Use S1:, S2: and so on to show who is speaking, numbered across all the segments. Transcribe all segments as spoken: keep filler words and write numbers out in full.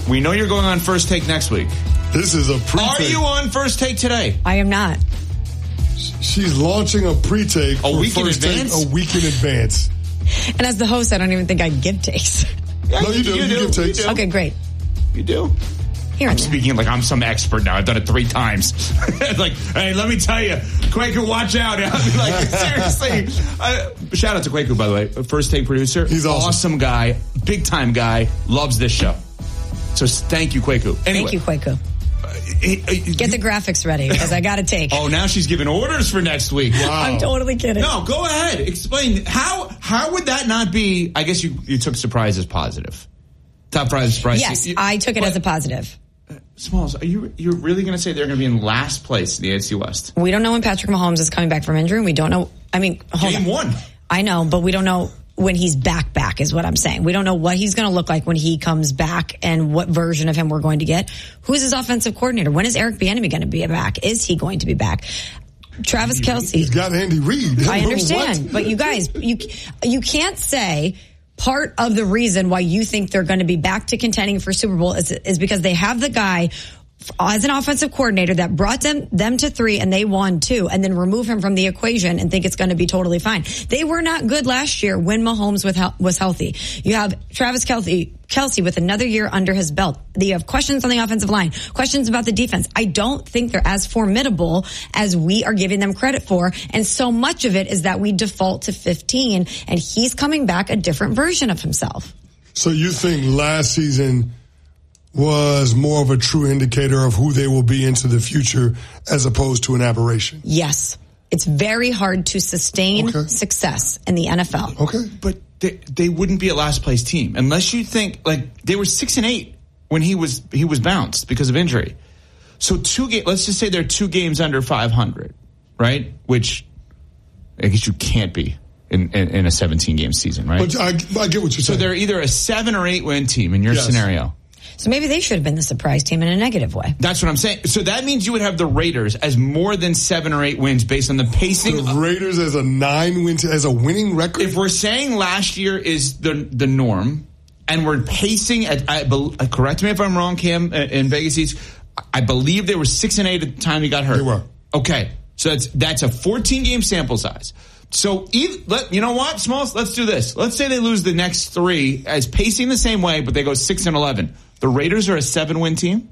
S1: we know you're going on First Take next week.
S2: This is a pre-take.
S1: Are you on First Take today?
S3: I am not.
S2: She's launching a pre-take
S1: a week in
S2: First
S1: advance.
S2: Take a week in advance.
S3: And as the host, I don't even think I give takes.
S1: Yeah,
S2: no, you, you do. You, you give takes.
S1: You do.
S3: Okay, great.
S1: You do.
S3: Here
S1: I'm speaking like I'm some expert now. I've done it three times. Like, hey, let me tell you, Quaker, watch out. I mean, like, seriously. Uh, shout out to Quaker, by the way, First Take producer.
S2: He's awesome.
S1: Awesome guy, big time guy, loves this show. So thank you, Quaker. Anyway,
S3: Thank you, Quaker. Get the graphics ready because I got to take.
S1: Oh, now she's giving orders for next week. Wow.
S3: I'm totally kidding.
S1: No, go ahead. Explain how how would that not be? I guess you, you took surprise as positive. Top prize surprise.
S3: Yes,
S1: you,
S3: I took it
S1: but,
S3: as a positive.
S1: Uh, Smalls, are you you're really going to say they're going to be in last place in the A F C West?
S3: We don't know when Patrick Mahomes is coming back from injury. We don't know. I mean, hold
S1: Game
S3: on.
S1: one.
S3: I know, but we don't know when he's back back is what I'm saying. We don't know what he's going to look like when he comes back and what version of him we're going to get. Who's his offensive coordinator? When is Eric Bieniemy going to be back? Is he going to be back? Travis Kelce.
S2: He's got Andy Reid.
S3: I understand, but you guys, you you can't say part of the reason why you think they're going to be back to contending for Super Bowl is, is because they have the guy as an offensive coordinator that brought them them to three and they won two, and then remove him from the equation and think it's going to be totally fine. They were not good last year when Mahomes was, was healthy. You have Travis Kelce, Kelce with another year under his belt. You have questions on the offensive line, questions about the defense. I don't think they're as formidable as we are giving them credit for, and so much of it is that we default to fifteen, and he's coming back a different version of himself.
S2: So you think last season was more of a true indicator of who they will be into the future as opposed to an aberration?
S3: Yes. It's very hard to sustain
S2: okay.
S3: success in the N F L.
S2: Okay.
S1: But they, they wouldn't be a last place team unless you think like they were six and eight when he was he was bounced because of injury. So two ga- let's just say they're two games under five hundred, right? Which I guess you can't be in, in, in a seventeen game season, right?
S2: But I, I get what you're
S1: so
S2: saying.
S1: So they're either a seven or eight win team in your
S2: yes.
S1: scenario.
S3: So maybe they should have been the surprise team in a negative way.
S1: That's what I'm saying. So that means you would have the Raiders as more than seven or eight wins based on the pacing.
S2: The Raiders as a nine win, as a winning record?
S1: If we're saying last year is the the norm, and we're pacing at, I, correct me if I'm wrong, Cam, in Vegas East, I believe they were six and eight at the time he got hurt.
S2: They were.
S1: Okay. So that's, that's a fourteen game sample size. So, let, you know what, Smalls? Let's do this. Let's say they lose the next three as pacing the same way, but they go six and eleven. The Raiders are a seven-win team?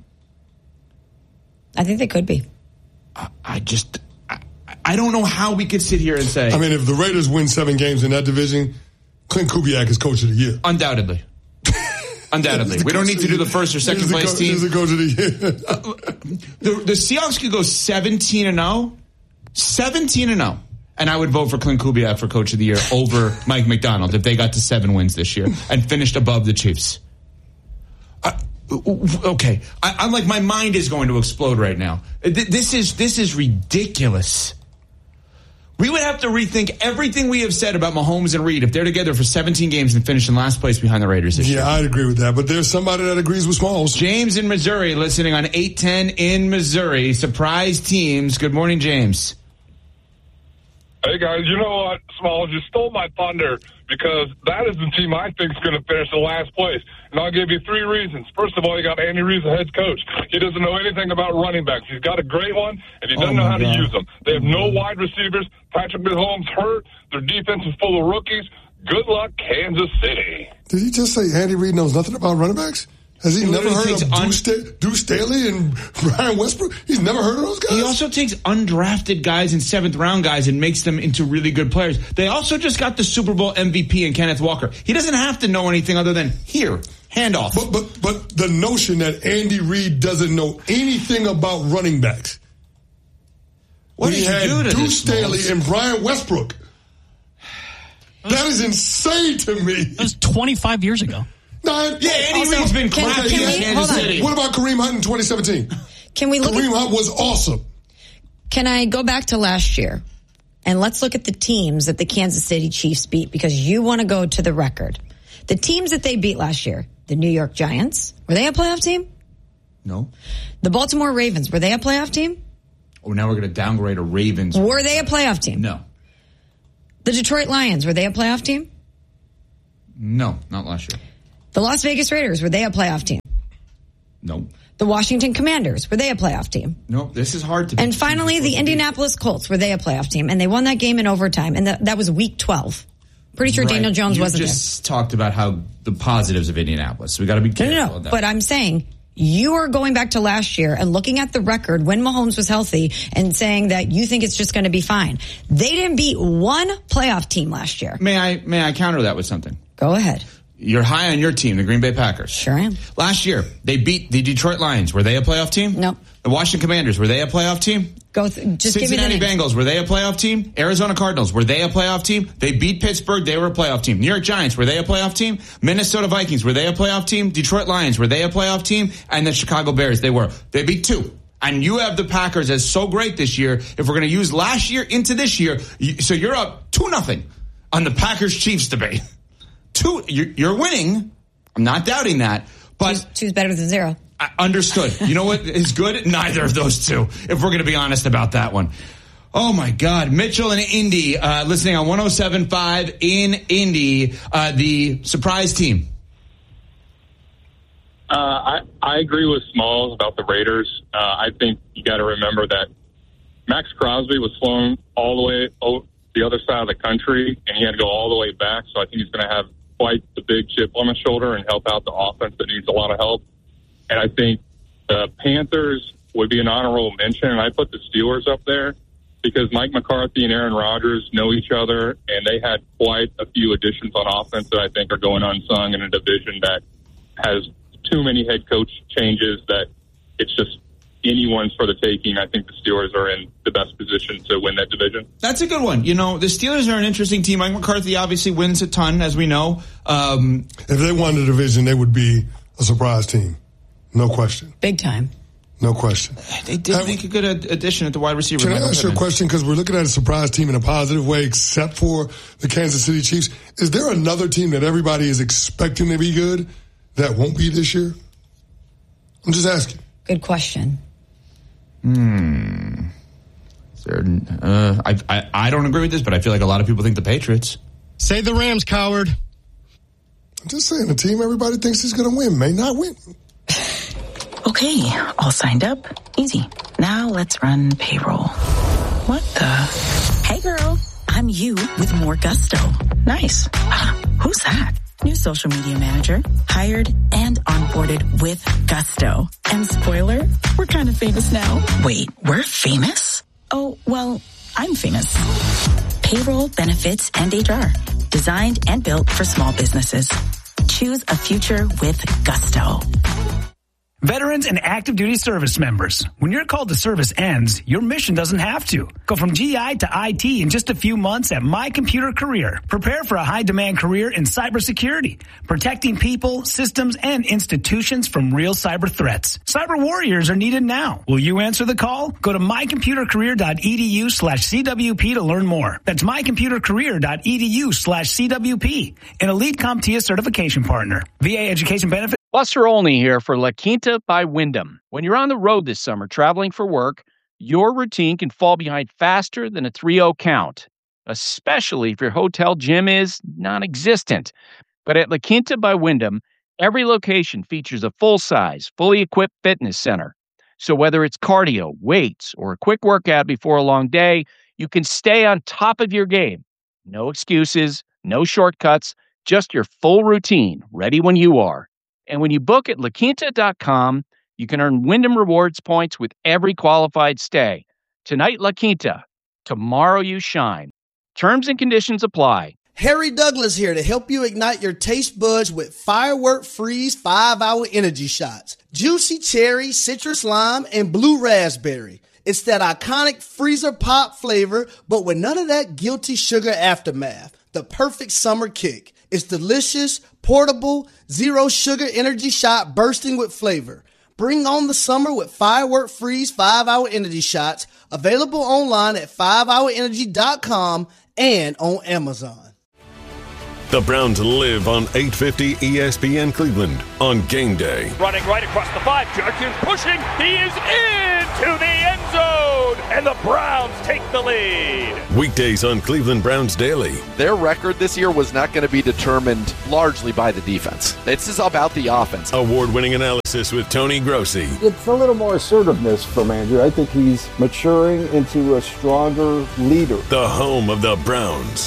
S3: I think they could be.
S1: I, I just, I, I don't know how we could sit here and say.
S2: I mean, if the Raiders win seven games in that division, Clint Kubiak is coach of the year.
S1: Undoubtedly. Undoubtedly. We don't need to do the first or second place
S2: co-
S1: team.
S2: He's the coach of the year.
S1: uh, the, the Seahawks could go seventeen and oh. seventeen and oh. And I would vote for Clint Kubiak for coach of the year over Mike McDonald if they got to seven wins this year and finished above the Chiefs. Uh, okay. I, I'm like, my mind is going to explode right now. This is, this is ridiculous. We would have to rethink everything we have said about Mahomes and Reed if they're together for seventeen games and finish in last place behind the Raiders this
S2: yeah,
S1: year.
S2: Yeah, I'd agree with that. But there's somebody that agrees with Smalls.
S1: James in Missouri listening on eight ten in Missouri. Surprise teams. Good morning, James.
S4: Hey, guys, you know what, Smalls? You stole my thunder because that is the team I think is going to finish in last place. And I'll give you three reasons. First of all, you got Andy Reid, the head coach. He doesn't know anything about running backs. He's got a great one, and he doesn't
S2: oh
S4: know how
S2: God.
S4: to use them. They have no wide receivers. Patrick Mahomes hurt. Their defense is full of rookies. Good luck, Kansas City.
S2: Did he just say Andy Reid knows nothing about running backs? Has he, he never heard of un- Deuce, Sta- Deuce Staley and Brian Westbrook? He's never heard of those guys?
S1: He also takes undrafted guys and seventh round guys and makes them into really good players. They also just got the Super Bowl M V P in Kenneth Walker. He doesn't have to know anything other than, here, handoff.
S2: But, but, but the notion that Andy Reid doesn't know anything about running backs.
S1: What
S2: he
S1: did
S2: had
S1: you do to
S2: Deuce Staley
S1: Smalls?
S2: and Brian Westbrook. That is insane to me.
S5: That was twenty-five years ago.
S2: No,
S1: yeah, Andy
S3: also,
S1: Reid's been
S3: can,
S1: crappy
S3: can
S1: in
S3: we,
S1: Kansas City.
S2: What about Kareem Hunt in twenty seventeen?
S3: Can we look
S2: Kareem
S3: at,
S2: Hunt was awesome.
S3: Can I go back to last year? And let's look at the teams that the Kansas City Chiefs beat because you want to go to the record. The teams that they beat last year, the New York Giants, were they a playoff team?
S1: No.
S3: The Baltimore Ravens, were they a playoff team?
S1: Oh, now we're going to downgrade a Ravens.
S3: Were they a playoff team?
S1: No.
S3: The Detroit Lions, were they a playoff team?
S1: No, not last year.
S3: The Las Vegas Raiders, were they a playoff team?
S1: No.
S3: The Washington Commanders, were they a playoff team?
S1: No, this is hard to.
S3: And finally, the Indianapolis Colts, were they a playoff team? And they won that game in overtime, and that, that was week twelve. Pretty sure right. Daniel Jones
S1: you
S3: wasn't there.
S1: You just talked about how the positives of Indianapolis, so we got to be careful.
S3: No, no, no.
S1: Of that.
S3: But I'm saying you are going back to last year and looking at the record when Mahomes was healthy and saying that you think it's just going to be fine. They didn't beat one playoff team last year.
S1: May I may I counter that with something?
S3: Go ahead.
S1: You're high on your team, the Green Bay Packers.
S3: Sure am.
S1: Last year, they beat the Detroit Lions. Were they a playoff team?
S3: No.
S1: The Washington Commanders, were they a playoff team?
S3: Go th- just
S1: Cincinnati
S3: give me the
S1: Bengals, were they a playoff team? Arizona Cardinals, were they a playoff team? They beat Pittsburgh, they were a playoff team. New York Giants, were they a playoff team? Minnesota Vikings, were they a playoff team? Detroit Lions, were they a playoff team? And the Chicago Bears, they were. They beat two. And you have the Packers as so great this year. If we're going to use last year into this year, you, so you're up two nothing on the Packers-Chiefs debate. Two, you're, you're winning. I'm not doubting that. But
S3: two's, two's better than zero.
S1: I understood. You know what is good? Neither of those two, if we're going to be honest about that one. Oh, my God. Mitchell and Indy, uh, listening on one oh seven point five in Indy, uh, the surprise team.
S5: Uh, I, I agree with Smalls about the Raiders. Uh, I think you got to remember that Max Crosby was flown all the way over the other side of the country, and he had to go all the way back. So I think he's going to have quite the big chip on his shoulder and help out the offense that needs a lot of help. And I think the Panthers would be an honorable mention, and I put the Steelers up there because Mike McCarthy and Aaron Rodgers know each other, and they had quite a few additions on offense that I think are going unsung in a division that has too many head coach changes that it's just anyone's for the taking. I think the Steelers are in the best position to win that division.
S1: That's a good one. You know, the Steelers are an interesting team. Mike McCarthy obviously wins a ton, as we know. Um,
S2: if they won the division, they would be a surprise team. No question.
S3: Big time.
S2: No question.
S1: They did
S2: Have,
S1: make a good addition at the wide receiver.
S2: Can
S1: Michael
S2: I ask
S1: Pittman.
S2: you a question? Because we're looking at a surprise team in a positive way, except for the Kansas City Chiefs. Is there another team that everybody is expecting to be good that won't be this year? I'm just asking.
S3: Good question.
S1: Hmm. Is there, uh, I, I I don't agree with this, but I feel like a lot of people think the Patriots.
S6: Say the Rams, coward.
S2: I'm just saying, the team everybody thinks is going to win may not win.
S7: Okay, all signed up. Easy. Now let's run payroll. What the? Hey girl, I'm you with more gusto. Nice. Ah, who's that? New social media manager, hired and onboarded with gusto. And spoiler, we're kind of famous now. Wait, we're famous? Oh, well, I'm famous. Payroll, benefits, and H R. Designed and built for small businesses. Choose a future with gusto.
S8: Veterans and active duty service members, when your call to service ends, your mission doesn't have to. Go from G I to I T in just a few months at My Computer Career. Prepare for a high-demand career in cybersecurity, protecting people, systems, and institutions from real cyber threats. Cyber warriors are needed now. Will you answer the call? Go to mycomputercareer.edu slash CWP to learn more. That's mycomputercareer.edu slash CWP, an Elite CompTIA certification partner. V A education benefits.
S9: Buster Olney here for La Quinta by Wyndham. When you're on the road this summer traveling for work, your routine can fall behind faster than a three oh count, especially if your hotel gym is non-existent. But at La Quinta by Wyndham, every location features a full-size, fully equipped fitness center. So whether it's cardio, weights, or a quick workout before a long day, you can stay on top of your game. No excuses, no shortcuts, just your full routine, ready when you are. And when you book at La Quinta dot com, you can earn Wyndham Rewards points with every qualified stay. Tonight, La Quinta. Tomorrow, you shine. Terms and conditions apply.
S10: Harry Douglas here to help you ignite your taste buds with Firework Freeze five hour energy shots. Juicy cherry, citrus lime, and blue raspberry. It's that iconic freezer pop flavor, but with none of that guilty sugar aftermath. The perfect summer kick. It's delicious, portable, zero sugar energy shot bursting with flavor. Bring on the summer with Firework Freeze five hour energy shots, available online at five hour energy dot com and on Amazon.
S11: The Browns live on eight fifty E S P N Cleveland on game day.
S12: Running right across the five. Jerkins pushing. He is into the end zone. And the Browns take the lead.
S11: Weekdays on Cleveland Browns Daily.
S13: Their record this year was not going to be determined largely by the defense. This is about the offense.
S11: Award-winning analysis with Tony Grossi.
S14: It's a little more assertiveness from Andrew. I think he's maturing into a stronger leader.
S11: The home of the Browns.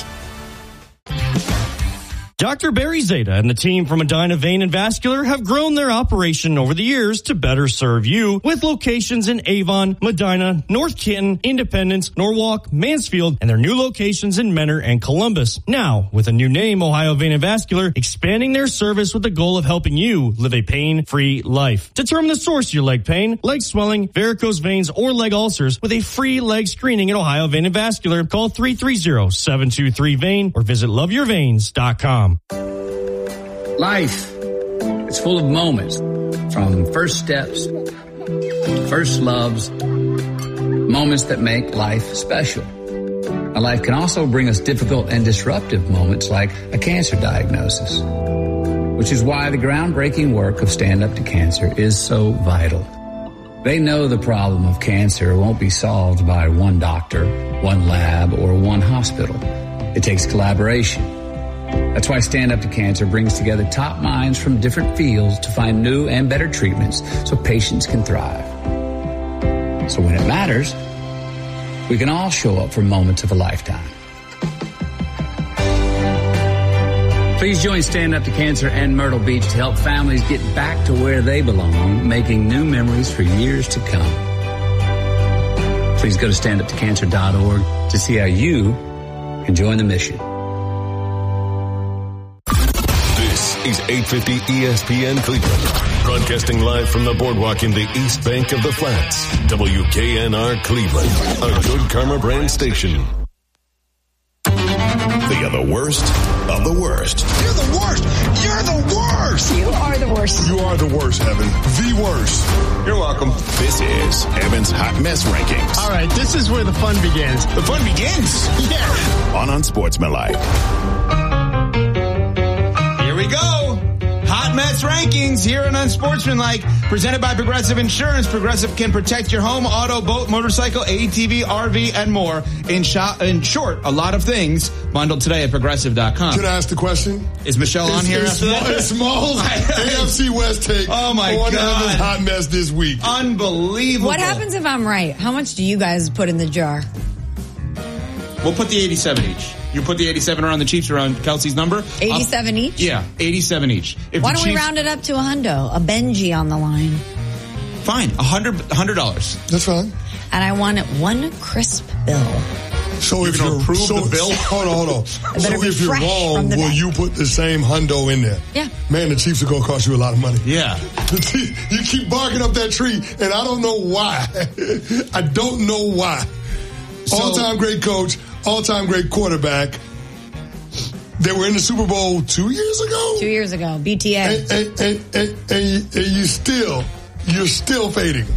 S15: Doctor Barry Zeta and the team from Medina Vein and Vascular have grown their operation over the years to better serve you with locations in Avon, Medina, North Canton, Independence, Norwalk, Mansfield, and their new locations in Mentor and Columbus. Now, with a new name, Ohio Vein and Vascular, expanding their service with the goal of helping you live a pain-free life. Determine the source of your leg pain, leg swelling, varicose veins, or leg ulcers with a free leg screening at Ohio Vein and Vascular. Call three three zero, seven two three, V E I N or visit love your veins dot com.
S16: Life is full of moments, from first steps, first loves, moments that make life special. A life can also bring us difficult and disruptive moments like a cancer diagnosis, which is why the groundbreaking work of Stand Up to Cancer is so vital. They know the problem of cancer won't be solved by one doctor, one lab, or one hospital. It takes collaboration. That's why Stand Up to Cancer brings together top minds from different fields to find new and better treatments so patients can thrive. So when it matters, we can all show up for moments of a lifetime. Please join Stand Up to Cancer and Myrtle Beach to help families get back to where they belong, making new memories for years to come. Please go to stand up to cancer dot org to see how you can join the mission.
S11: Is eight fifty E S P N Cleveland, broadcasting live from the boardwalk in the East Bank of the Flats. W K N R Cleveland, a Good Karma brand station.
S17: They are the worst of the worst.
S18: You're the worst. You're the worst.
S3: You are the worst.
S2: You are the worst, Evan. The worst.
S1: You're welcome.
S17: This is Evan's Hot Mess Rankings.
S6: All right, this is where the fun begins.
S1: The fun begins?
S6: Yeah.
S17: On Unsportsmanlike.
S1: Here we go. Hot Mess Rankings here on Unsportsmanlike, presented by Progressive Insurance. Progressive can protect your home, auto, boat, motorcycle, A T V, R V, and more. In, shop, in short, a lot of things bundled today at Progressive dot com.
S2: Can I ask the question?
S1: Is Michelle on
S2: it's,
S1: here
S2: it's
S1: after
S2: small,
S1: that?
S2: It's Smalls A F C West take.
S1: Oh, my
S2: on
S1: God.
S2: Evan's Hot Mess this week.
S1: Unbelievable.
S3: What happens if I'm right? How much do you guys put in the jar?
S1: We'll put the eighty-seven each. You put the eighty-seven around the Chiefs around Kelsey's number.
S3: eighty-seven
S1: I'll,
S3: each?
S1: Yeah, eighty-seven each. If
S3: Why don't
S1: Chiefs,
S3: we round it up to a hundo? A Benji on the line.
S1: Fine, a hundred, hundred dollars.
S2: That's fine.
S3: And I want one crisp bill.
S2: So
S1: you're
S2: if
S1: gonna
S2: you're
S1: approve
S2: so,
S1: the bill,
S2: hold on, hold on. So if you're wrong, will you put the same hundo in there?
S3: Yeah.
S2: Man, the Chiefs are gonna cost you a lot of money.
S1: Yeah.
S2: You keep barking up that tree, and I don't know why. I don't know why. So, all-time great coach, all-time great quarterback. They were in the Super Bowl two years ago?
S3: Two years ago, B T A.
S2: And, and, and, and, and, you, and you still, you're still fading.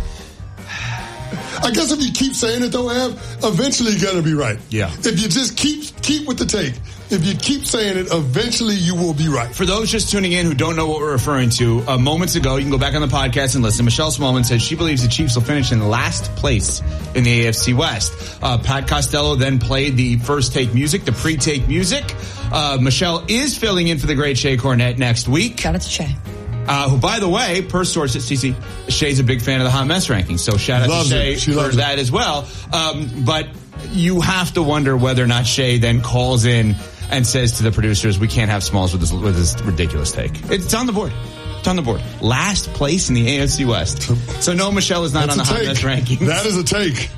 S2: I guess if you keep saying it though, Ev, eventually you're going to be right.
S1: Yeah.
S2: If you just keep keep with the take, if you keep saying it, eventually you will be right.
S1: For those just tuning in who don't know what we're referring to, uh, moments ago, you can go back on the podcast and listen. Michelle Smallman said she believes the Chiefs will finish in last place in the A F C West. Uh, Pat Costello then played the first take music, the pre-take music. Uh, Michelle is filling in for the great Shay Cornett next week.
S3: Shout out to Shay.
S1: Uh, who, by the way, per sources, C C, Shay's a big fan of the Hot Mess Rankings, so shout out
S2: loves
S1: to Shay
S2: it. She
S1: for
S2: loves
S1: that
S2: it.
S1: as well. Um, but you have to wonder whether or not Shay then calls in and says to the producers, we can't have Smalls with this, with this ridiculous take. It's on the board. It's on the board. Last place in the A F C West. So no, Michelle is not
S2: That's
S1: on the Hot
S2: take.
S1: Mess Rankings.
S2: That is a take.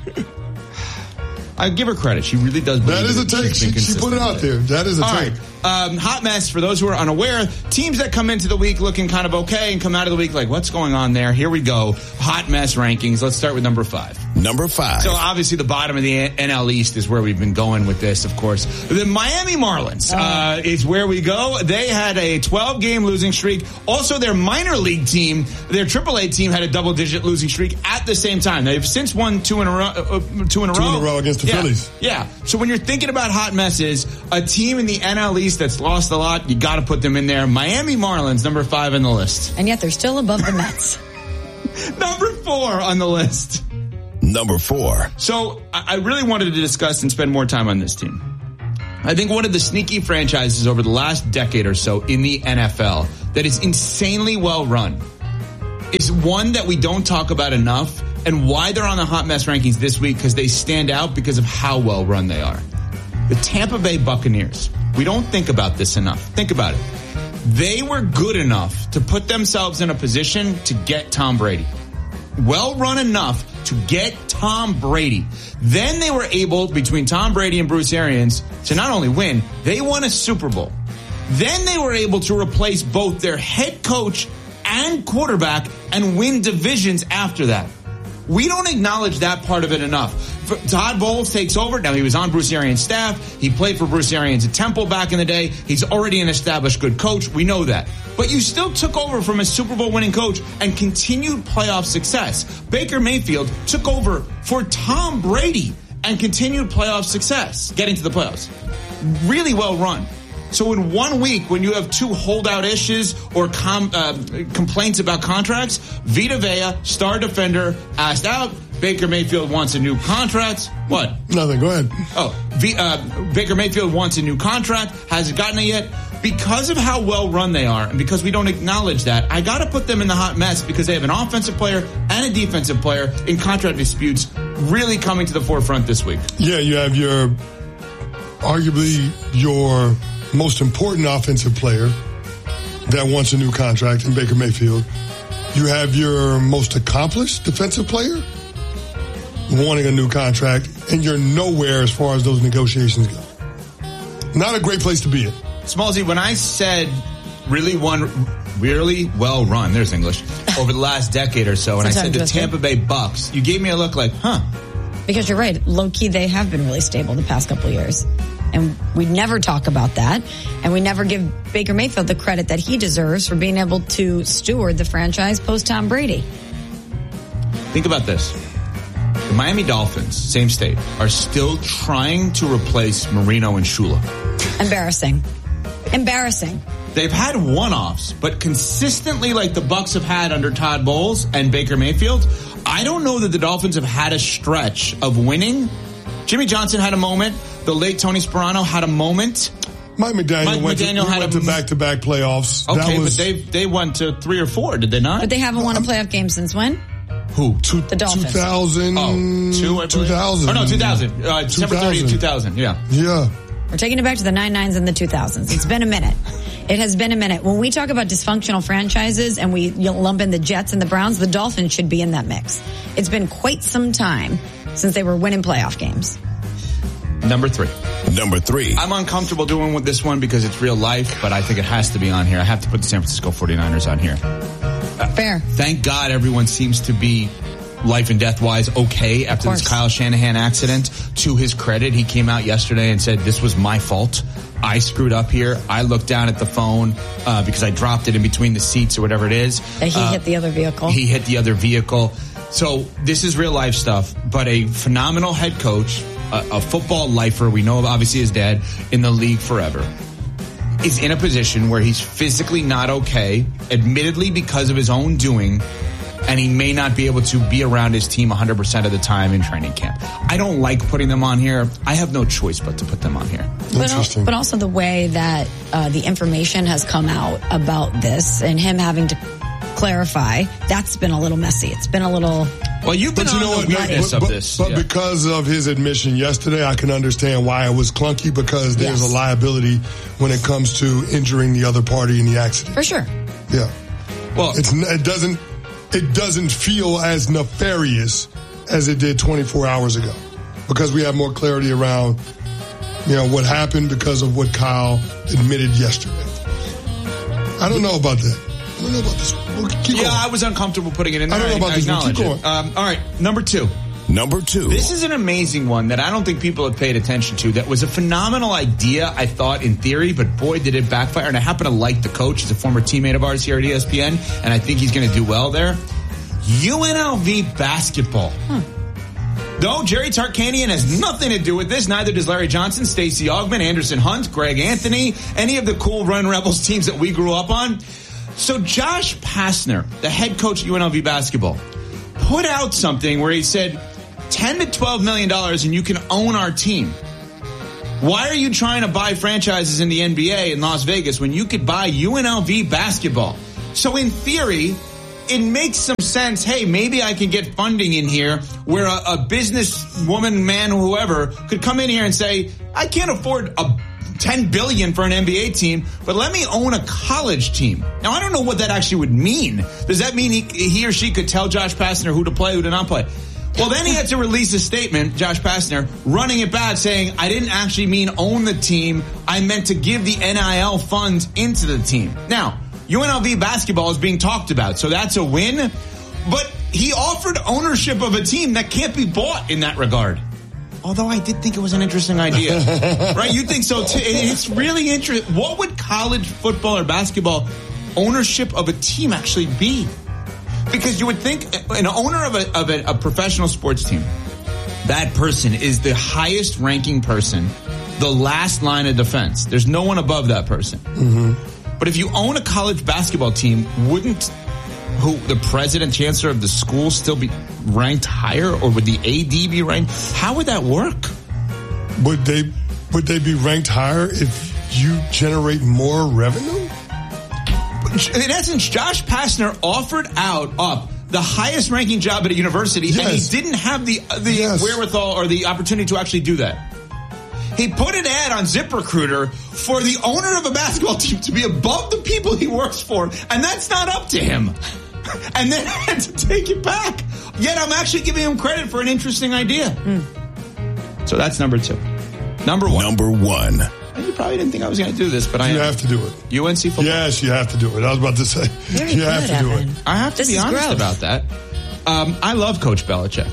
S1: I give her credit. She really does believe
S2: That is a
S1: it.
S2: take.
S1: She's been
S2: She, she put it
S1: consistent
S2: out
S1: with
S2: there. That is a
S1: All
S2: take.
S1: right. Um, hot mess, for those who are unaware, teams that come into the week looking kind of okay and come out of the week like, what's going on there? Here we go. Hot mess rankings. Let's start with number five.
S17: Number five.
S1: So obviously the bottom of the N L East is where we've been going with this, of course. The Miami Marlins uh, is where we go. They had a twelve-game losing streak. Also, their minor league team, their triple A team, had a double-digit losing streak at the same time. They've since won two in a row. Uh, two in a
S2: two
S1: row.
S2: in a row against the
S1: yeah.
S2: Phillies.
S1: Yeah. So when you're thinking about hot messes, a team in the N L East that's lost a lot, you got to put them in there. Miami Marlins, number five on the list.
S3: And yet they're still above the Mets.
S1: Number four on the list.
S17: Number four.
S1: So I really wanted to discuss and spend more time on this team. I think one of the sneaky franchises over the last decade or so in the N F L that is insanely well run is one that we don't talk about enough, and why they're on the hot mess rankings this week, because they stand out because of how well run they are. The Tampa Bay Buccaneers. We don't think about this enough. Think about it. They were good enough to put themselves in a position to get Tom Brady. Well run enough to get Tom Brady. Then they were able, between Tom Brady and Bruce Arians, to not only win, they won a Super Bowl. Then they were able to replace both their head coach and quarterback and win divisions after that. We don't acknowledge that part of it enough. Todd Bowles takes over. Now, he was on Bruce Arians' staff. He played for Bruce Arians at Temple back in the day. He's already an established good coach. We know that. But you still took over from a Super Bowl winning coach and continued playoff success. Baker Mayfield took over for Tom Brady and continued playoff success, getting to the playoffs. Really well run. So in one week, when you have two holdout issues or com, uh, complaints about contracts, Vita Vea, star defender, asked out. Baker Mayfield wants a new contract. What?
S2: Nothing. Go ahead.
S1: Oh, v, uh, Baker Mayfield wants a new contract. Hasn't gotten it yet. Because of how well run they are, and because we don't acknowledge that, I got to put them in the hot mess because they have an offensive player and a defensive player in contract disputes really coming to the forefront this week.
S2: Yeah, you have your, arguably your most important offensive player that wants a new contract in Baker Mayfield. You have your most accomplished defensive player wanting a new contract, and you're nowhere as far as those negotiations go. Not a great place to be in.
S1: Smallsy, when I said really one, really well run, there's English, over the last decade or so, and I said the Tampa Bay Bucks, you gave me a look like, huh.
S3: Because you're right. Low key, they have been really stable the past couple of years. And we never talk about that. And we never give Baker Mayfield the credit that he deserves for being able to steward the franchise post Tom Brady.
S1: Think about this. The Miami Dolphins, same state, are still trying to replace Marino and Shula.
S3: Embarrassing. Embarrassing.
S1: They've had one-offs, but consistently like the Bucs have had under Todd Bowles and Baker Mayfield, I don't know that the Dolphins have had a stretch of winning. Jimmy Johnson had a moment. The late Tony Sperano had a moment.
S2: Mike McDaniel,
S1: Mike
S2: went,
S1: McDaniel
S2: to,
S1: had
S2: went
S1: a,
S2: to back-to-back playoffs.
S1: Okay,
S2: that was,
S1: but they they went to three or four, did they not?
S3: But they haven't won a playoff game since when?
S1: Who?
S2: Two,
S3: the Dolphins.
S2: two thousand.
S1: Oh, two, I believe.
S2: two thousand.
S1: Oh, no, two thousand. Uh, December thirtieth, two thousand, yeah.
S2: Yeah.
S3: We're taking it back to the nine nines and the two thousands. It's been a minute. It has been a minute. When we talk about dysfunctional franchises and we lump in the Jets and the Browns, the Dolphins should be in that mix. It's been quite some time since they were winning playoff games.
S1: Number three.
S17: Number three.
S1: I'm uncomfortable doing with this one because it's real life, but I think it has to be on here. I have to put the San Francisco forty-niners on here.
S3: Fair.
S1: Thank God everyone seems to be life and death wise okay after this Kyle Shanahan accident. To his credit, he came out yesterday and said, this was my fault. I screwed up here. I looked down at the phone uh, because I dropped it in between the seats or whatever it is.
S3: That he
S1: uh,
S3: hit the other vehicle.
S1: He hit the other vehicle. So this is real life stuff, but a phenomenal head coach, a, a football lifer, we know obviously his dad, in the league forever, is in a position where he's physically not okay, admittedly because of his own doing, and he may not be able to be around his team one hundred percent of the time in training camp. I don't like putting them on here. I have no choice but to put them on here.
S3: But, but also the way that uh, the information has come out about this and him having to clarify, that's been a little messy. It's been a little...
S1: Well, you've been
S2: but you
S1: on
S2: know
S1: the
S2: what,
S1: witness
S2: but,
S1: of
S2: but,
S1: this.
S2: But
S1: yeah.
S2: because of his admission yesterday, I can understand why it was clunky, because there's yes. a liability when it comes to injuring the other party in the accident.
S3: For sure.
S2: Yeah.
S1: Well,
S2: it's, it doesn't... It doesn't feel as nefarious as it did twenty-four hours ago, because we have more clarity around, you know, what happened because of what Kyle admitted yesterday. I don't know about that. I don't know about this. We'll keep
S1: yeah,
S2: going.
S1: I was uncomfortable putting it in there.
S2: I don't know about
S1: I,
S2: this
S1: I
S2: one. Keep going.
S1: Um, all right, number two.
S17: Number two.
S1: This is an amazing one that I don't think people have paid attention to. That was a phenomenal idea, I thought, in theory, but boy, did it backfire. And I happen to like the coach. He's a former teammate of ours here at E S P N, and I think he's going to do well there. U N L V basketball. Hmm. Though Jerry Tarkanian has nothing to do with this, neither does Larry Johnson, Stacey Augmon, Anderson Hunt, Greg Anthony, any of the cool Run Rebels teams that we grew up on. So Josh Pastner, the head coach of U N L V basketball, put out something where he said ten to twelve million dollars and you can own our team. Why are you trying to buy franchises in the N B A in Las Vegas when you could buy U N L V basketball? So in theory, it makes some sense. Hey, maybe I can get funding in here where a, a business woman, man, whoever could come in here and say, I can't afford a ten billion dollars for an N B A team, but let me own a college team. Now, I don't know what that actually would mean. Does that mean he, he or she could tell Josh Pastner who to play, who to not play? Well, then he had to release a statement, Josh Pastner, running it back, saying, I didn't actually mean own the team. I meant to give the N I L funds into the team. Now, U N L V basketball is being talked about, so that's a win. But he offered ownership of a team that can't be bought in that regard. Although I did think it was an interesting idea. Right? You think so too? It's really interesting. What would college football or basketball ownership of a team actually be? Because you would think an owner of a, of a, a professional sports team, that person is the highest ranking person, the last line of defense. There's no one above that person.
S2: Mm-hmm.
S1: But if you own a college basketball team, wouldn't who the president, chancellor of the school still be ranked higher, or would the A D be ranked? How would that work?
S2: Would they would they be ranked higher if you generate more revenue?
S1: In essence, Josh Pastner offered out up the highest ranking job at a university, yes. and he didn't have the the yes. wherewithal or the opportunity to actually do that. He put an ad on ZipRecruiter for the owner of a basketball team to be above the people he works for, and that's not up to him. And then had to take it back. Yet I'm actually giving him credit for an interesting idea. Mm. So that's number two. Number one.
S17: Number one.
S1: And you probably didn't think I was going to do this, but I
S2: You
S1: am.
S2: have to do it.
S1: U N C football.
S2: Yes, you have to do it. I was about to say.
S3: Very
S2: you
S3: good,
S2: have to
S3: Evan.
S2: do it.
S1: I have to
S3: This
S1: be
S3: is
S1: honest
S3: gross.
S1: about that. Um, I love Coach Belichick.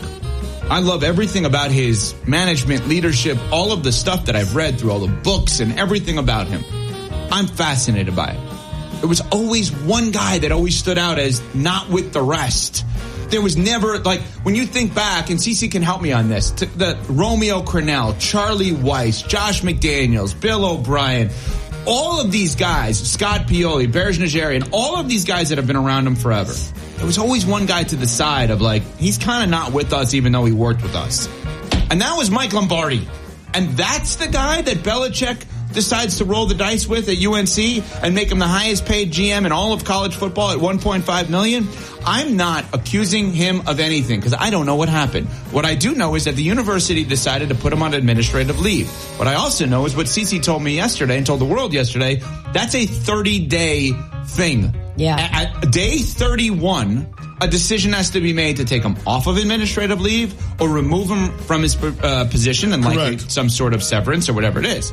S1: I love everything about his management, leadership, all of the stuff that I've read through all the books and everything about him. I'm fascinated by it. There was always one guy that always stood out as not with the rest. There was never, like, when you think back, and Cece can help me on this, to the Romeo Crennel, Charlie Weiss, Josh McDaniels, Bill O'Brien, all of these guys, Scott Pioli, Bears Najarian, all of these guys that have been around him forever. There was always one guy to the side of, like, he's kind of not with us even though he worked with us. And that was Mike Lombardi. And that's the guy that Belichick decides to roll the dice with at U N C and make him the highest paid G M in all of college football at one point five million dollars. I'm not accusing him of anything because I don't know what happened. What I do know is that the university decided to put him on administrative leave. What I also know is what Cece told me yesterday and told the world yesterday, that's a thirty-day thing.
S3: Yeah.
S1: At, at day thirty-one, a decision has to be made to take him off of administrative leave or remove him from his uh, position and likely
S2: Correct.
S1: some sort of severance or whatever it is.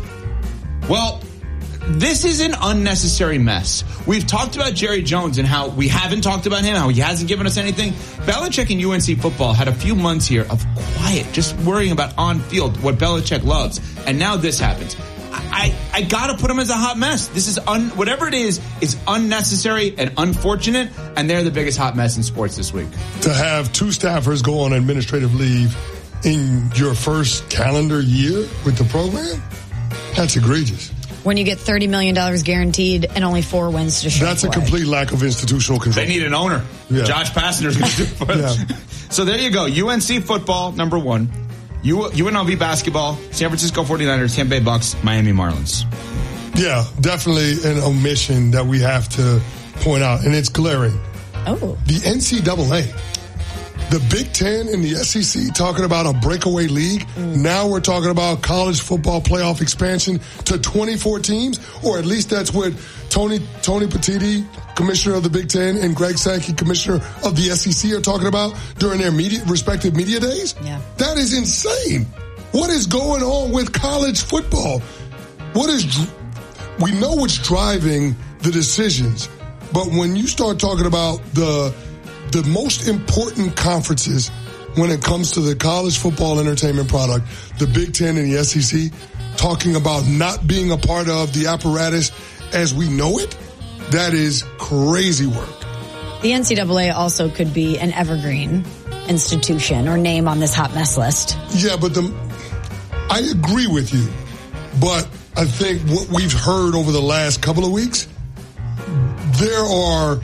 S1: Well, this is an unnecessary mess. We've talked about Jerry Jones and how we haven't talked about him, how he hasn't given us anything. Belichick and U N C football had a few months here of quiet, just worrying about on field, what Belichick loves. And now this happens. I, I, I got to put him as a hot mess. This is, un, whatever it is, is unnecessary and unfortunate, and they're the biggest hot mess in sports this week.
S2: To have two staffers go on administrative leave in your first calendar year with the program, that's egregious.
S3: When you get thirty million dollars guaranteed and only four wins to show
S2: That's a
S3: for it.
S2: complete lack of institutional control.
S1: They need an owner.
S2: Yeah.
S1: Josh Pastner's going to do it for them.
S2: Yeah.
S1: So there you go. U N C football, number one. U- UNLV basketball, San Francisco forty-niners, Tampa Bay Bucks, Miami Marlins.
S2: Yeah, definitely an omission that we have to point out, and it's glaring.
S3: Oh.
S2: The N C double A. The Big Ten and the S E C talking about a breakaway league. Mm. Now we're talking about college football playoff expansion to twenty-four teams, or at least that's what Tony Tony Petitti, commissioner of the Big Ten, and Greg Sankey, commissioner of the S E C, are talking about during their media, respective media days.
S3: Yeah.
S2: That is insane. What is going on with college football? What is we know what's driving the decisions, but when you start talking about the the most important conferences when it comes to the college football entertainment product, the Big Ten and the S E C, talking about not being a part of the apparatus as we know it, that is crazy work.
S3: The N C double A also could be an evergreen institution or name on this hot mess list.
S2: Yeah, but the, I agree with you. But I think what we've heard over the last couple of weeks, there are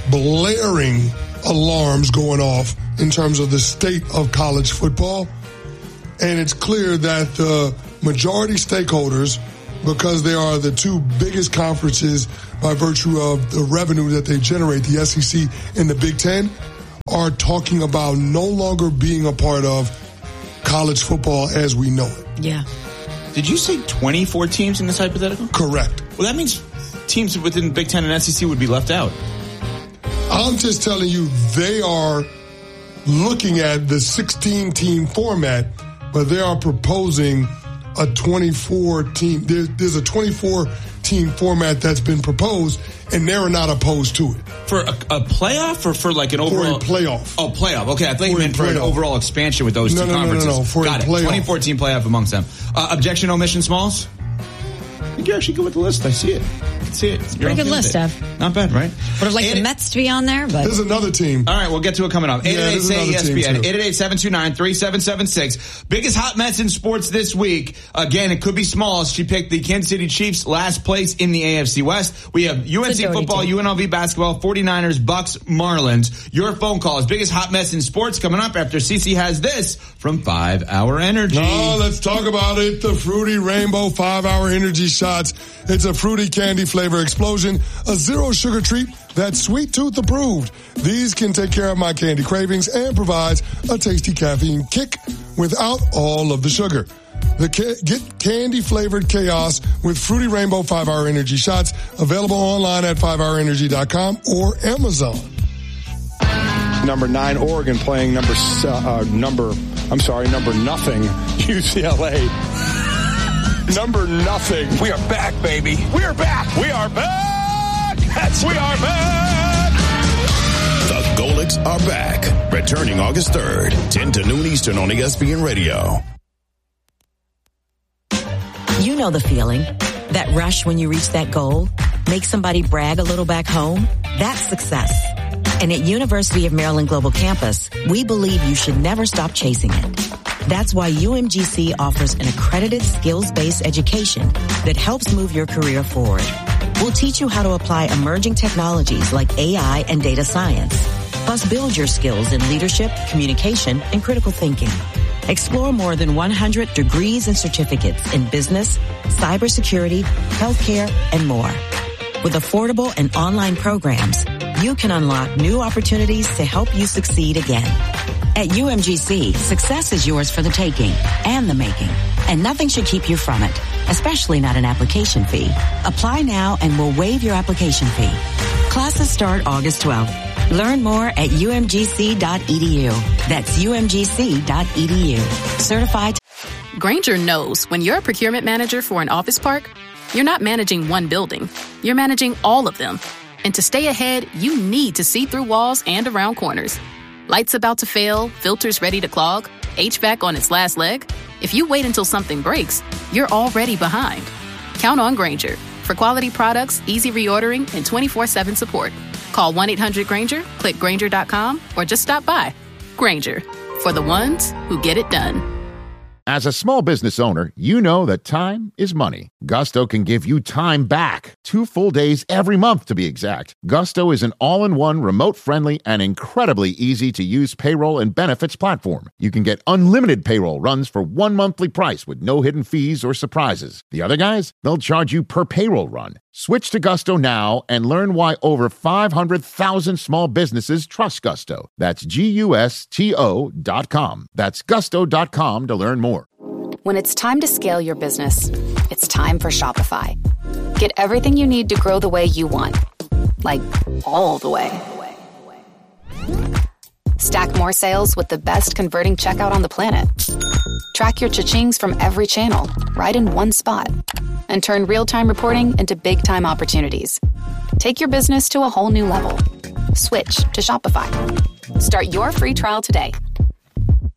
S2: blaring alarms going off in terms of the state of college football. And it's clear that the majority stakeholders, because they are the two biggest conferences by virtue of the revenue that they generate, the S E C and the Big Ten, are talking about no longer being a part of college football as we know it.
S3: Yeah.
S1: Did you say twenty-four teams in this hypothetical?
S2: Correct.
S1: Well, that means teams within Big Ten and S E C would be left out.
S2: I'm just telling you, they are looking at the sixteen-team format, but they are proposing a twenty-four team. There, there's a twenty-four team format that's been proposed, and they're not opposed to it.
S1: For a, a playoff or for like an overall?
S2: For a playoff.
S1: Oh, playoff. Okay, I thought you meant for an overall expansion with those
S2: no,
S1: two
S2: no,
S1: conferences.
S2: No, no, no, for
S1: Got
S2: a
S1: it.
S2: playoff.
S1: twenty-four team playoff amongst them. Uh, objection, omission, Smalls? I think you're actually good with the list. I see it. I can see it.
S3: It's a pretty good list, Steph.
S1: Not bad, right?
S3: Would have liked the Mets to be on there, but...
S2: There's another team.
S1: All right, we'll get to it coming up. eight eight eight, say E S P N. eight eight eight, seven two nine, three seven seven six. Biggest hot mess in sports this week. Again, it could be Smalls. She picked the Kansas City Chiefs last place in the A F C West. We have U N C football, team. U N L V basketball, forty-niners, Bucks, Marlins. Your phone calls. Biggest hot mess in sports coming up after Cece has this from five hour Energy.
S2: Oh, let's talk about it. The Fruity Rainbow five hour Energy shots. It's a fruity candy flavor explosion, a zero sugar treat that's sweet tooth approved. These can take care of my candy cravings and provides a tasty caffeine kick without all of the sugar. The ca- Get candy flavored chaos with Fruity Rainbow five hour Energy shots, available online at five hour energy dot com or Amazon.
S14: Number nine, Oregon playing number, uh, number, I'm sorry, number nothing, U C L A. Number nothing.
S12: We are back, baby. We are back. We are back. That's we are back.
S17: The Golics are back. Returning August third, ten to noon Eastern on E S P N Radio.
S7: You know the feeling. That rush when you reach that goal. Make somebody brag a little back home. That's success. And at University of Maryland Global Campus, we believe you should never stop chasing it. That's why U M G C offers an accredited skills-based education that helps move your career forward. We'll teach you how to apply emerging technologies like A I and data science, plus build your skills in leadership, communication, and critical thinking. Explore more than one hundred degrees and certificates in business, cybersecurity, healthcare, and more. With affordable and online programs, you can unlock new opportunities to help you succeed again. At U M G C, success is yours for the taking and the making, and nothing should keep you from it, especially not an application fee. Apply now and we'll waive your application fee. Classes start August twelfth. Learn more at U M G C dot E D U. That's U M G C dot E D U. Certified.
S19: Grainger knows when you're a procurement manager for an office park, you're not managing one building. You're managing all of them. And to stay ahead, you need to see through walls and around corners. Lights about to fail, filters ready to clog, H V A C on its last leg. If you wait until something breaks, you're already behind. Count on Grainger for quality products, easy reordering, and twenty-four seven support. Call one eight hundred Grainger, click Grainger dot com, or just stop by. Grainger, for the ones who get it done.
S20: As a small business owner, you know that time is money. Gusto can give you time back. Two full days every month, to be exact. Gusto is an all-in-one, remote-friendly, and incredibly easy-to-use payroll and benefits platform. You can get unlimited payroll runs for one monthly price with no hidden fees or surprises. The other guys, they'll charge you per payroll run. Switch to Gusto now and learn why over five hundred thousand small businesses trust Gusto. That's G U S T O dot com. That's gusto dot com to learn more.
S21: When it's time to scale your business, it's time for Shopify. Get everything you need to grow the way you want. Like, all the way. Stack more sales with the best converting checkout on the planet. Track your cha-chings from every channel, right in one spot. And turn real-time reporting into big-time opportunities. Take your business to a whole new level. Switch to Shopify. Start your free trial today.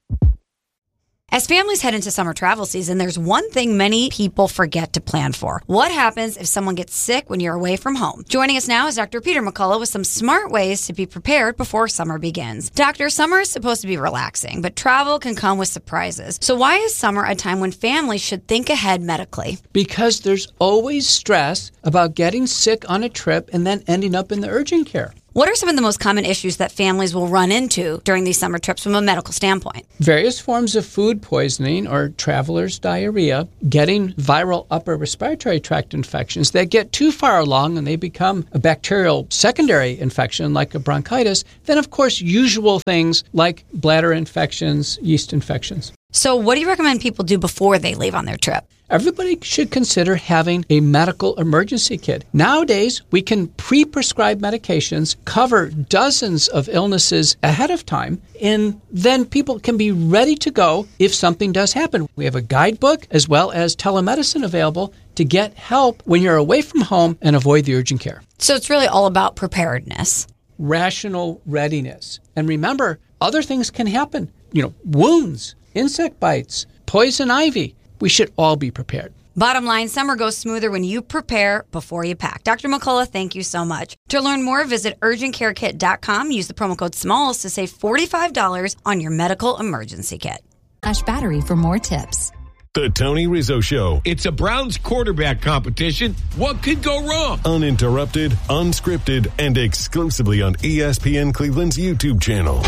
S3: As families head into summer travel season, there's one thing many people forget to plan for. What happens if someone gets sick when you're away from home? Joining us now is Doctor Peter McCullough with some smart ways to be prepared before summer begins. Doctor, summer is supposed to be relaxing, but travel can come with surprises. So why is summer a time when families should think ahead medically?
S4: Because there's always stress about getting sick on a trip and then ending up in the urgent care.
S3: What are some of the most common issues that families will run into during these summer trips from a medical standpoint?
S4: Various forms of food poisoning or traveler's diarrhea, getting viral upper respiratory tract infections that get too far along and they become a bacterial secondary infection like a bronchitis. Then, of course, usual things like bladder infections, yeast infections.
S3: So what do you recommend people do before they leave on their trip?
S4: Everybody should consider having a medical emergency kit. Nowadays, we can pre-prescribe medications, cover dozens of illnesses ahead of time, and then people can be ready to go if something does happen. We have a guidebook as well as telemedicine available to get help when you're away from home and avoid the urgent care.
S3: So it's really all about preparedness.
S4: Rational readiness. And remember, other things can happen. You know, wounds, insect bites, poison ivy. We should all be prepared.
S3: Bottom line, summer goes smoother when you prepare before you pack. Doctor McCullough, thank you so much. To learn more, visit urgent care kit dot com. Use the promo code SMALLS to save forty-five dollars on your medical emergency kit.
S22: Ash Battery for more tips.
S11: The Tony Rizzo Show.
S23: It's a Browns quarterback competition. What could go wrong?
S11: Uninterrupted, unscripted, and exclusively on E S P N Cleveland's YouTube channel.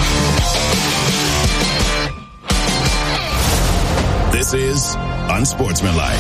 S17: This is Unsportsmanlike.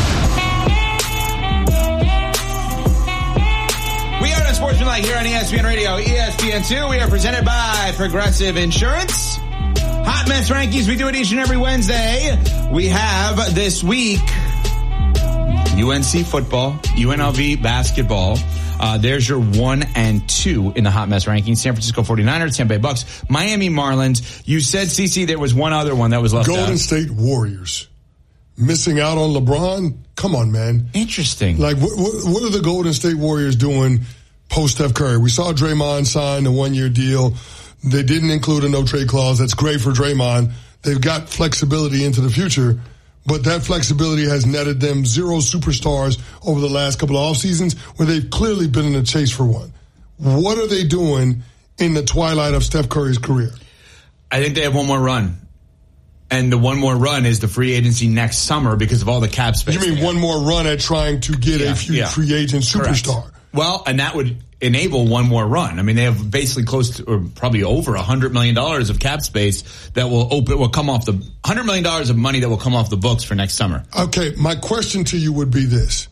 S1: We are Unsportsmanlike here on E S P N Radio, E S P N two. We are presented by Progressive Insurance. Hot Mess Rankings, we do it each and every Wednesday. We have this week U N C football, U N L V basketball. Uh, there's your one and two in the Hot Mess Rankings. San Francisco forty-niners, Tampa Bay Bucks, Miami Marlins. You said, C C, there was one other one that was left
S2: Golden
S1: out.
S2: State Warriors. Missing out on LeBron? Come on, man.
S1: Interesting.
S2: Like, what, what, what are the Golden State Warriors doing post Steph Curry? We saw Draymond sign a one-year deal. They didn't include a no-trade clause. That's great for Draymond. They've got flexibility into the future. But that flexibility has netted them zero superstars over the last couple of off seasons where they've clearly been in the chase for one. What are they doing in the twilight of Steph Curry's career?
S1: I think they have one more run. And the one more run is the free agency next summer because of all the cap space.
S2: You mean one more run at trying to get yeah, a few yeah. free agent superstar?
S1: Correct. Well, and that would enable one more run. I mean, they have basically close to, or probably over one hundred million dollars of cap space that will open, will come off the, one hundred million dollars of money that will come off the books for next summer.
S2: Okay, my question to you would be this.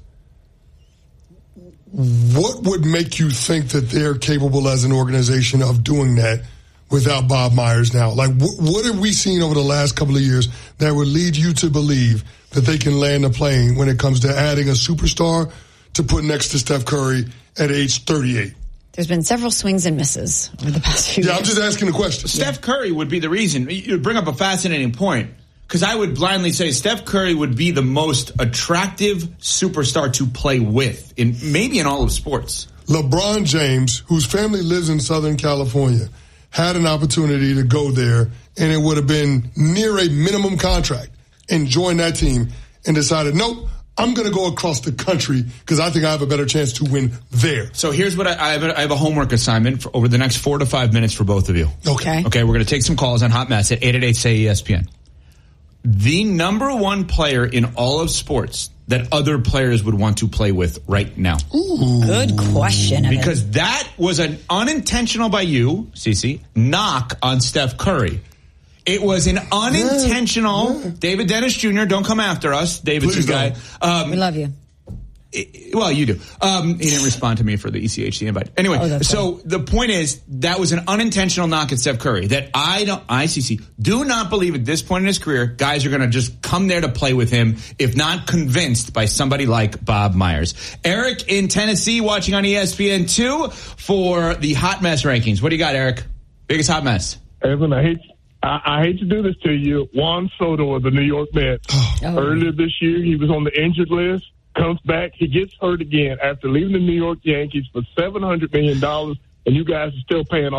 S2: What would make you think that they're capable as an organization of doing that without Bob Myers now? Like, wh- what have we seen over the last couple of years that would lead you to believe that they can land a plane when it comes to adding a superstar to put next to Steph Curry at age thirty-eight?
S3: There's been several swings and misses over the past few
S2: yeah,
S3: years.
S2: I'm just asking a question.
S1: Steph Curry would be the reason. You bring up a fascinating point. Because I would blindly say Steph Curry would be the most attractive superstar to play with, in maybe in all of sports.
S2: LeBron James, whose family lives in Southern California, had an opportunity to go there, and it would have been near a minimum contract, and join that team, and decided, nope, I'm going to go across the country because I think I have a better chance to win there.
S1: So here's what I, I, have, a, I have a homework assignment for over the next four to five minutes for both of you.
S2: Okay.
S1: Okay, we're going to take some calls on Hot Mess at eight eight eight, say E S P N. The number one player in all of sports that other players would want to play with right now.
S2: Ooh.
S3: Good question.
S1: Because that was an unintentional by you, Cece, knock on Steph Curry. It was an unintentional, yeah, yeah. David Dennis Junior, don't come after us. David's your guy. Um,
S3: we love you.
S1: It, well, you do. Um, he didn't respond to me for the E C H C invite. Anyway, oh, so right. The point is that was an unintentional knock at Steph Curry that I don't, I, C C, do not believe at this point in his career, guys are going to just come there to play with him, if not convinced by somebody like Bob Myers. Eric in Tennessee watching on E S P N two for the Hot Mess Rankings. What do you got, Eric? Biggest hot mess.
S24: Evan, I hate I, I hate to do this to you. Juan Soto of the New York Mets. Oh. Earlier this year, he was on the injured list. Comes back, he gets hurt again after leaving the New York Yankees for seven hundred million dollars, and you guys are still paying off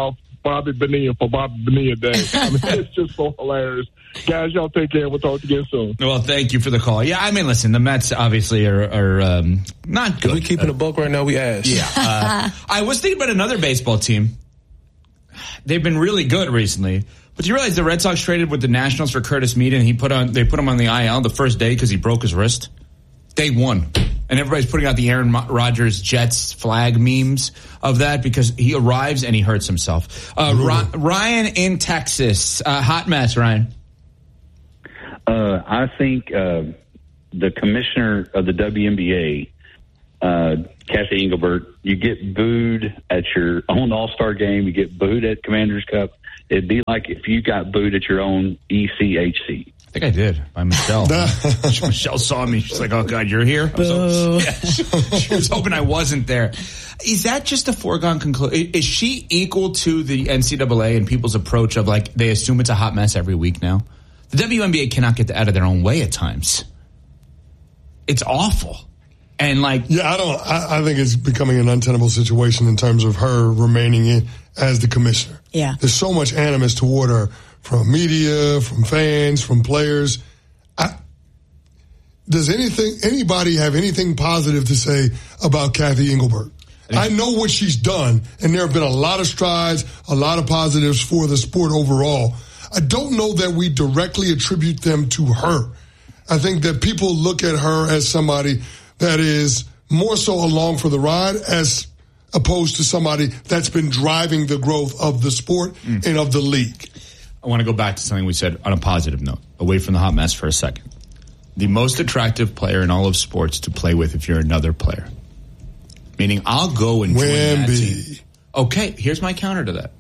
S24: Bobby Bonilla for Bobby Bonilla Day. I mean, it's just so hilarious. Guys, y'all take care. We'll talk again soon.
S1: Well, thank you for the call. Yeah, I mean, listen, the Mets obviously are, are um, not good.
S5: We keeping a buck right now, we ask.
S1: Yeah. Uh, I was thinking about another baseball team. They've been really good recently. But do you realize the Red Sox traded with the Nationals for Curtis Mead, and he put on they put him on the I L the first day because he broke his wrist? Day one. And everybody's putting out the Aaron Rodgers Jets flag memes of that because he arrives and he hurts himself. Uh, Ry- Ryan in Texas. Uh, hot mess, Ryan.
S8: Uh, I think uh, the commissioner of the W N B A, uh, Kathy Engelbert, you get booed at your own All-Star game. You get booed at Commander's Cup. It'd be like if you got booed at your own E C H C.
S1: I think I did by Michelle. Michelle saw me. She's like, "Oh God, you're here." I was so, yeah, she was hoping I wasn't there. Is that just a foregone conclusion? Is she equal to the N C double A and people's approach of like they assume it's a hot mess every week now? The W N B A cannot get out of their own way at times. It's awful. And like,
S2: yeah, I don't. I, I think it's becoming an untenable situation in terms of her remaining in as the commissioner.
S3: Yeah,
S2: there's so much animus toward her from media, from fans, from players. I, does anything, anybody have anything positive to say about Kathy Engelbert? I know what she's done, and there have been a lot of strides, a lot of positives for the sport overall. I don't know that we directly attribute them to her. I think that people look at her as somebody that is more so along for the ride as opposed to somebody that's been driving the growth of the sport mm. and of the league.
S1: I want to go back to something we said on a positive note, away from the hot mess for a second. The most attractive player in all of sports to play with if you're another player. Meaning, I'll go and join that team. Okay, here's my counter to that.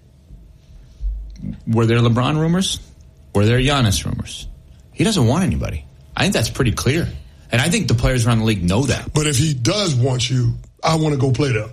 S1: Were there LeBron rumors? Were there Giannis rumors? He doesn't want anybody. I think that's pretty clear. And I think the players around the league know that.
S2: But if he does want you, I want to go play there.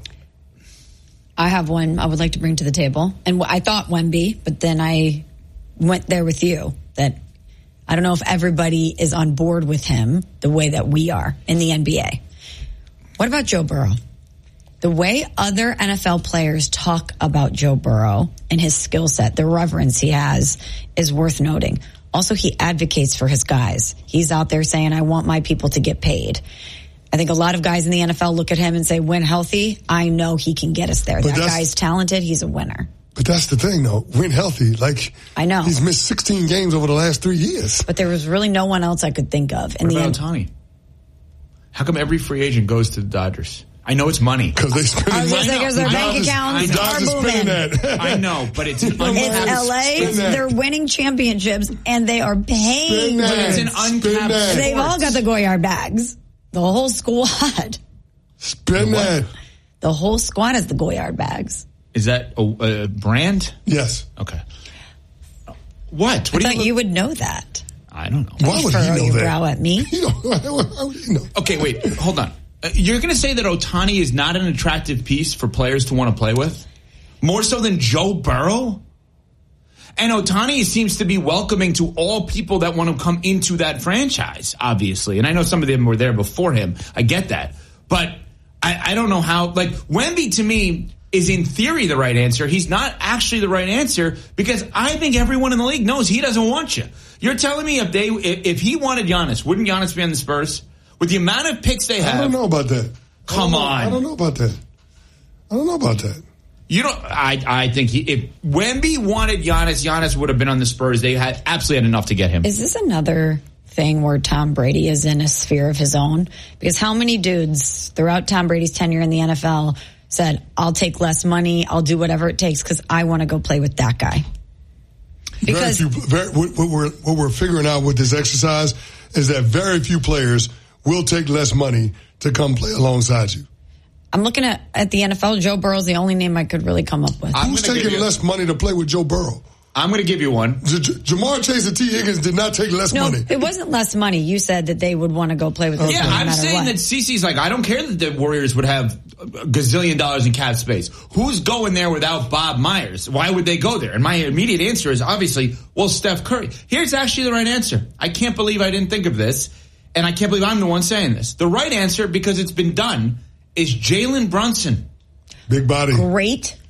S3: I have one I would like to bring to the table. And I thought Wemby, but then I went there with you. That I don't know if everybody is on board with him the way that we are in the N B A. What about Joe Burrow? The way other N F L players talk about Joe Burrow and his skill set, the reverence he has, is worth noting. Also, he advocates for his guys. He's out there saying, I want my people to get paid. I think a lot of guys in the N F L look at him and say, when healthy, I know he can get us there. But that guy's talented. He's a winner.
S2: But that's the thing, though. When healthy, like,
S3: I know.
S2: He's missed sixteen games over the last three years.
S3: But there was really no one else I could think of. In
S1: what
S3: the
S1: about Ohtani? How come every free agent goes to the Dodgers? I know it's money.
S2: Because they spend
S3: I was going to say, because their bank accounts are booming.
S1: I know, but it's an uncapped.
S3: It's L A. They're winning championships, and they are paying.
S1: But it's an uncapped.
S3: They've all got the Goyard bags. The whole squad.
S2: Spin that.
S3: The whole squad has the Goyard bags.
S1: Is that a, a brand?
S2: Yes.
S1: Okay. What?
S3: I
S1: what
S3: thought
S1: you,
S3: you would know that.
S1: I don't know.
S2: Why would he know
S3: your
S2: that?
S3: Brow at me.
S2: You know, how would he know?
S1: Okay, wait. Hold on. Uh, you're going to say that Ohtani is not an attractive piece for players to want to play with? More so than Joe Burrow? And Ohtani seems to be welcoming to all people that want to come into that franchise, obviously. And I know some of them were there before him. I get that. But I, I don't know how, like, Wemby to me is in theory the right answer. He's not actually the right answer because I think everyone in the league knows he doesn't want you. You're telling me if they, if, if he wanted Giannis, wouldn't Giannis be on the Spurs? With the amount of picks they have.
S2: I don't know about that.
S1: Come
S2: I
S1: on.
S2: I don't know about that. I don't know about that.
S1: You don't. I. I think he, if Wemby wanted Giannis, Giannis would have been on the Spurs. They had absolutely had enough to get him.
S3: Is this another thing where Tom Brady is in a sphere of his own? Because how many dudes throughout Tom Brady's tenure in the N F L said, "I'll take less money, I'll do whatever it takes because I want to go play with that guy." Because
S2: very few, very, what we're what we're figuring out with this exercise is that very few players will take less money to come play alongside you.
S3: I'm looking at, at the N F L. Joe Burrow's the only name I could really come up with.
S2: I'm Who's taking you, less money to play with Joe Burrow?
S1: I'm going to give you one.
S2: J- J- Jamar Chase and T. Higgins did not take less
S3: no,
S2: money.
S3: It wasn't less money. You said that they would want to go play with this
S1: yeah,
S3: guy no
S1: I'm
S3: matter
S1: saying
S3: what.
S1: that CeCe's like, I don't care that the Warriors would have a gazillion dollars in cap space. Who's going there without Bob Myers? Why would they go there? And my immediate answer is obviously, well, Steph Curry. Here's actually the right answer. I can't believe I didn't think of this. And I can't believe I'm the one saying this. The right answer, because it's been done, is Jalen Brunson.
S2: Big body.
S3: Great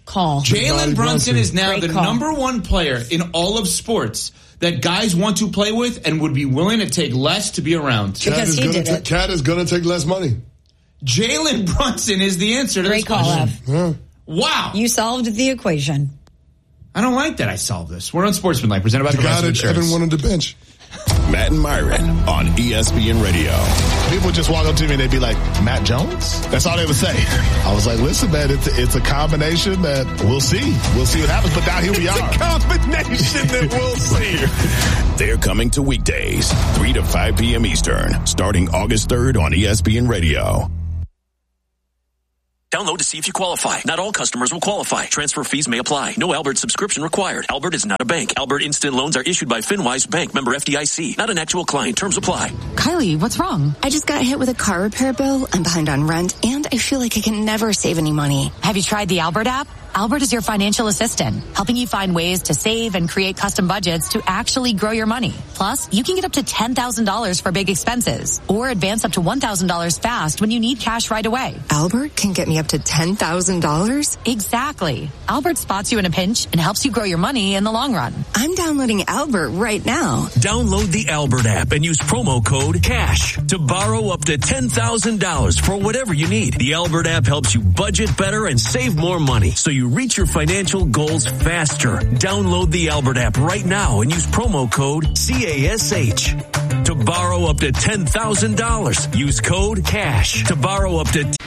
S3: call.
S1: Jalen Brunson is now
S3: Great
S1: the
S3: call.
S1: number one player in all of sports that guys want to play with and would be willing to take less to be around.
S2: Cat is gonna ta- Cat is going to take less money.
S1: Jalen Brunson is the answer to
S3: Great
S1: this
S3: call,
S1: question.
S3: Ev.
S1: Wow.
S3: You solved the equation.
S1: I don't like that I solved this. We're on Sportsmanlike, presented by
S2: The guy
S1: Progressive
S2: that Evan
S1: Insurance.
S2: wanted to bench.
S17: Matt and Myron on E S P N Radio.
S5: People just walk up to me and they'd be like, Matt Jones? That's all they would say. I was like, listen, man, it's, it's a combination that we'll see. We'll see what happens, but now here we
S17: It's
S5: are.
S17: a combination that we'll see. They're coming to weekdays, three to five p.m. Eastern, starting August third on E S P N Radio.
S9: Download to see if you qualify. Not all customers will qualify. Transfer fees may apply. No Albert subscription required. Albert is not a bank. Albert Instant Loans are issued by FinWise Bank, member F D I C. Not an actual client. Terms apply.
S10: Kylie, what's wrong? I just got hit with a car repair bill. I'm behind on rent, and I feel like I can never save any money.
S13: Have you tried the Albert app? Albert is your financial assistant, helping you find ways to save and create custom budgets to actually grow your money. Plus, you can get up to ten thousand dollars for big expenses or advance up to one thousand dollars fast when you need cash right away.
S10: Albert can get me up to ten thousand dollars?
S13: Exactly. Albert spots you in a pinch and helps you grow your money in the long run.
S10: I'm downloading Albert right now.
S9: Download the Albert app and use promo code CASH to borrow up to ten thousand dollars for whatever you need. The Albert app helps you budget better and save more money so you reach your financial goals faster. Download the Albert app right now and use promo code C A S H to borrow up to ten thousand dollars. Use code CASH to borrow up to ten thousand dollars.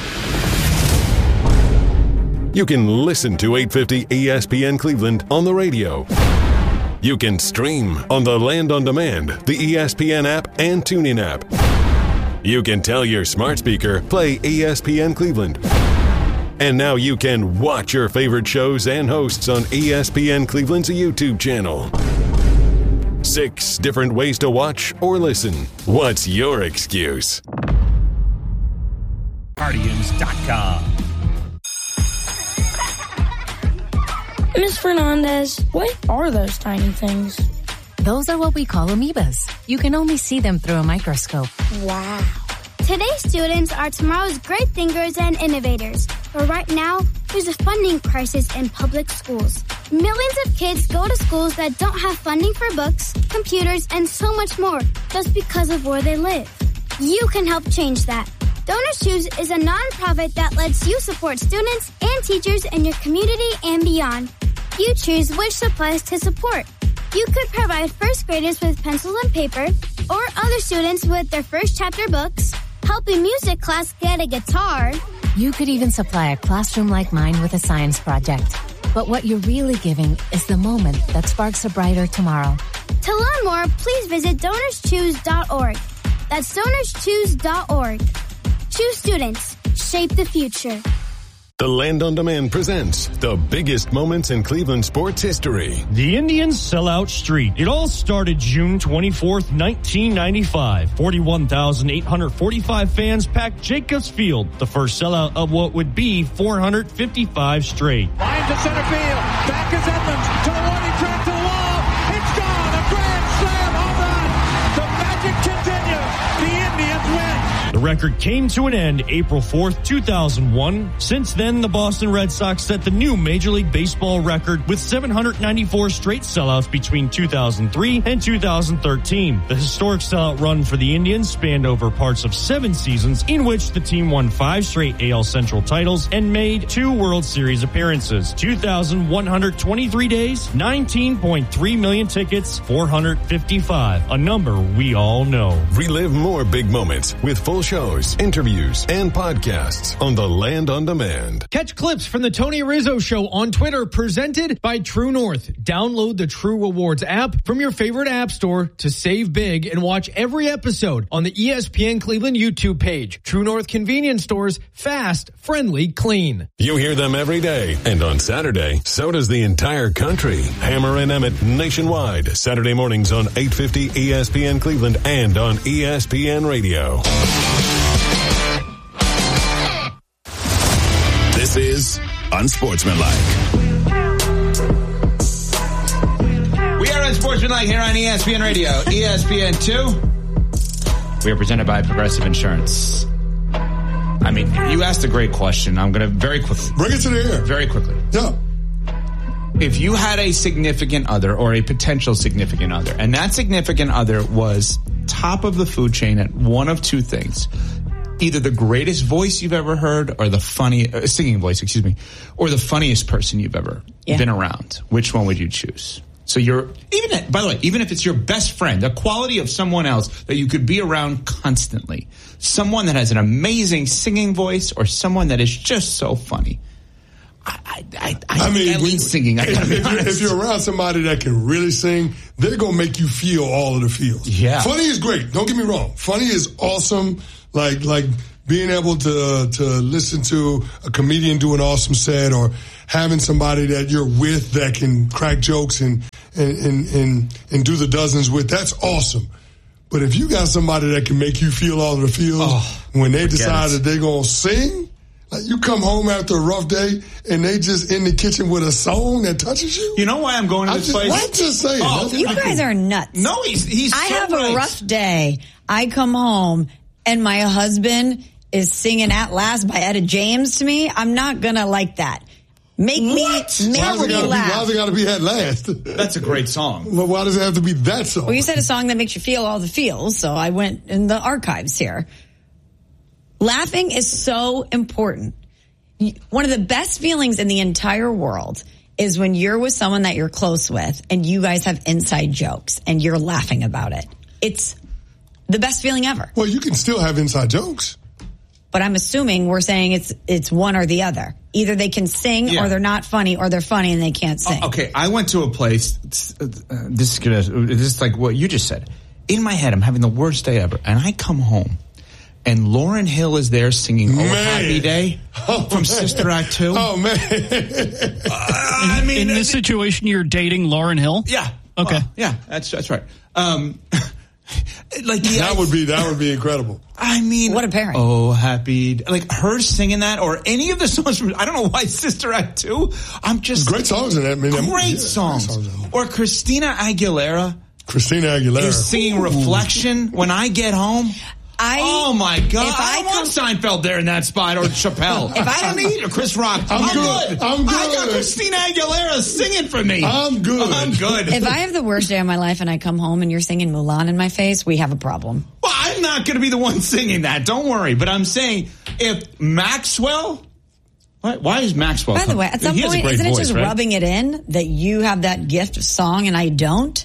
S11: You can listen to eight fifty E S P N Cleveland on the radio. You can stream on the Land on Demand, the E S P N app, and TuneIn app. You can tell your smart speaker, play E S P N Cleveland. And now you can watch your favorite shows and hosts on E S P N Cleveland's YouTube channel. Six different ways to watch or listen. What's your excuse?
S25: Guardians dot com.
S26: Miss Fernandez, what are those tiny things?
S22: Those are what we call amoebas. You can only see them through a microscope.
S26: Wow.
S27: Today's students are tomorrow's great thinkers and innovators. But right now, there's a funding crisis in public schools. Millions of kids go to schools that don't have funding for books, computers, and so much more just because of where they live. You can help change that. Donors Choose is a nonprofit that lets you support students and teachers in your community and beyond. You choose which supplies to support. You could provide first graders with pencils and paper, or other students with their first chapter books, help a music class get a guitar.
S22: You could even supply a classroom like mine with a science project. But what you're really giving is the moment that sparks a brighter tomorrow.
S27: To learn more, please visit donors choose dot org. That's donors choose dot org. Choose students. Shape the future.
S11: The Land on Demand presents the biggest moments in Cleveland sports history.
S15: The Indians sell out street. It all started June twenty-fourth, nineteen ninety-five. forty-one thousand eight hundred forty-five fans packed Jacobs Field, the first sellout of what would be four hundred fifty-five straight.
S28: Line to center field. Back is Edmonds. To the one, he tracked to the wall. It's gone. A grand slam home run. The magic continues. The Indians win.
S15: The record came to an end April fourth, two thousand one. Since then, the Boston Red Sox set the new Major League Baseball record with seven hundred ninety-four straight sellouts between two thousand three and two thousand thirteen. The historic sellout run for the Indians spanned over parts of seven seasons in which the team won five straight A L Central titles and made two World Series appearances. two thousand one hundred twenty-three days, nineteen point three million tickets, four hundred fifty-five, a number we all know.
S11: Relive more big moments with full shows, interviews, and podcasts on the Land on Demand.
S6: Catch clips from the Tony Rizzo Show on Twitter, presented by True North. Download the True Rewards app from your favorite app store to save big and watch every episode on the E S P N Cleveland YouTube page. True North convenience stores, fast, friendly, clean.
S11: You hear them every day, and on Saturday, so does the entire country. Hammer and Emmett nationwide, Saturday mornings on eight fifty E S P N Cleveland and on E S P N Radio.
S17: This is Unsportsmanlike.
S1: We are Unsportsmanlike here on E S P N Radio, E S P N two. We are presented by Progressive Insurance. I mean, you asked a great question. I'm going to very quickly.
S2: Bring it to the air.
S1: Very quickly.
S2: Yeah.
S1: If you had a significant other or a potential significant other, and that significant other was top of the food chain at one of two things, either the greatest voice you've ever heard or the funny uh, singing voice, excuse me, or the funniest person you've ever yeah. been around, which one would you choose? So you're, even, by the way, even if it's your best friend, the quality of someone else that you could be around constantly, someone that has an amazing singing voice or someone that is just so funny. I, I, I, I mean, at least singing. I gotta be
S2: if,
S1: honest.
S2: if you're around somebody that can really sing, they're going to make you feel all of the feels.
S1: Yeah.
S2: Funny is great. Don't get me wrong. Funny is awesome. Like, like being able to, to listen to a comedian do an awesome set or having somebody that you're with that can crack jokes and, and, and, and, and do the dozens with, that's awesome. But if you got somebody that can make you feel all of the feels oh, when they decide it. that they're going to sing, like you come home after a rough day and they just in the kitchen with a song that touches you.
S1: You know why I'm going to
S2: I
S1: this
S2: just,
S1: place?
S2: What? Just saying.
S3: Oh, you guys are nuts.
S1: No, he's he's.
S3: I
S1: so
S3: have
S1: right.
S3: a rough day. I come home and my husband is singing "At Last" by Etta James to me. I'm not gonna like that. Make
S2: what?
S3: me, make
S2: why
S3: me
S2: laugh.
S3: laugh.
S2: Why does it got to be "At Last"?
S1: That's a great song.
S2: Well, why does it have to be that song?
S3: Well, you said a song that makes you feel all the feels, so I went in the archives here. Laughing is so important. One of the best feelings in the entire world is when you're with someone that you're close with and you guys have inside jokes and you're laughing about it. It's the best feeling ever.
S2: Well, you can still have inside jokes.
S3: But I'm assuming we're saying it's it's one or the other. Either they can sing yeah. or they're not funny or they're funny and they can't sing.
S1: Uh, okay, I went to a place, uh, this is gonna, this is like what you just said. In my head, I'm having the worst day ever and I come home. And Lauryn Hill is there singing "Oh Happy Day"
S2: oh,
S1: from
S2: man.
S1: Sister Act two.
S2: Oh man!
S1: uh, I mean,
S7: in this situation, you're dating Lauryn Hill.
S1: Yeah.
S7: Okay.
S1: Well, yeah, that's that's right. Um, like
S2: that
S1: I,
S2: would be that would be incredible.
S1: I mean,
S3: what a pairing!
S1: Oh, happy like her singing that, or any of the songs from I don't know why Sister Act two. I'm just
S2: great songs in that. I mean,
S1: great
S2: yeah,
S1: songs.
S2: Great songs
S1: or Christina Aguilera.
S2: Christina Aguilera
S1: is singing Ooh. "Reflection" when I get home.
S3: I,
S1: oh my God!
S3: If
S1: I, I want come, Seinfeld there in that spot, or Chappelle. If I don't need or Chris Rock, I'm, I'm good. good. I'm good. I got Christina Aguilera singing for me.
S2: I'm good.
S1: I'm good.
S3: If I have the worst day of my life and I come home and you're singing Mulan in my face, we have a problem.
S1: Well, I'm not going to be the one singing that. Don't worry. But I'm saying if Maxwell. Why, why is Maxwell?
S3: By the way, at some
S1: he
S3: point, isn't
S1: voice,
S3: it just
S1: right?
S3: rubbing it in that you have that gift of song and I don't?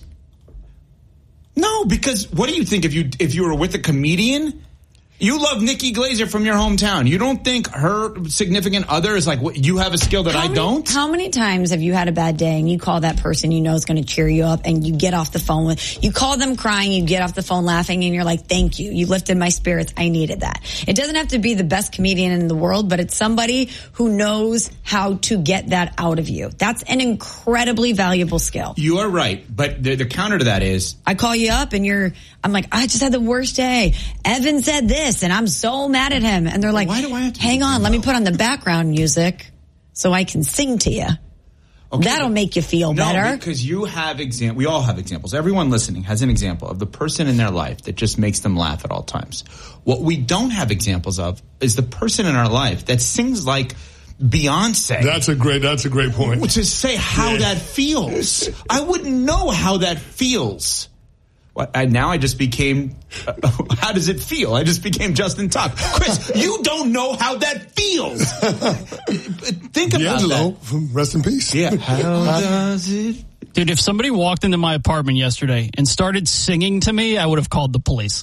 S1: No, because what do you think if you if you were with a comedian? You love Nikki Glaser from your hometown. You don't think her significant other is like, what, you have a skill that
S3: how
S1: I
S3: many,
S1: don't?
S3: How many times have you had a bad day and you call that person you know is going to cheer you up and you get off the phone with, you call them crying, you get off the phone laughing and you're like, thank you. You lifted my spirits. I needed that. It doesn't have to be the best comedian in the world, but it's somebody who knows how to get that out of you. That's an incredibly valuable skill.
S1: You are right. But the, the counter to that is,
S3: I call you up and you're, I'm like, I just had the worst day. Evan said this and I'm so mad at him. And they're like,
S1: why do I have to
S3: hang on, let me put on the background music so I can sing to you. Okay, that'll make you feel
S1: no,
S3: better.
S1: Because you have examples. We all have examples. Everyone listening has an example of the person in their life that just makes them laugh at all times. What we don't have examples of is the person in our life that sings like Beyonce.
S2: That's a great, that's a great point.
S1: To say how yeah. that feels. I wouldn't know how that feels. I, now I just became, uh, how does it feel? I just became Justin Tuck. Chris, you don't know how that feels. Think about
S2: D'Angelo,
S1: that.
S2: Rest in peace.
S1: Yeah. How does it?
S7: Dude, if somebody walked into my apartment yesterday and started singing to me, I would have called the police.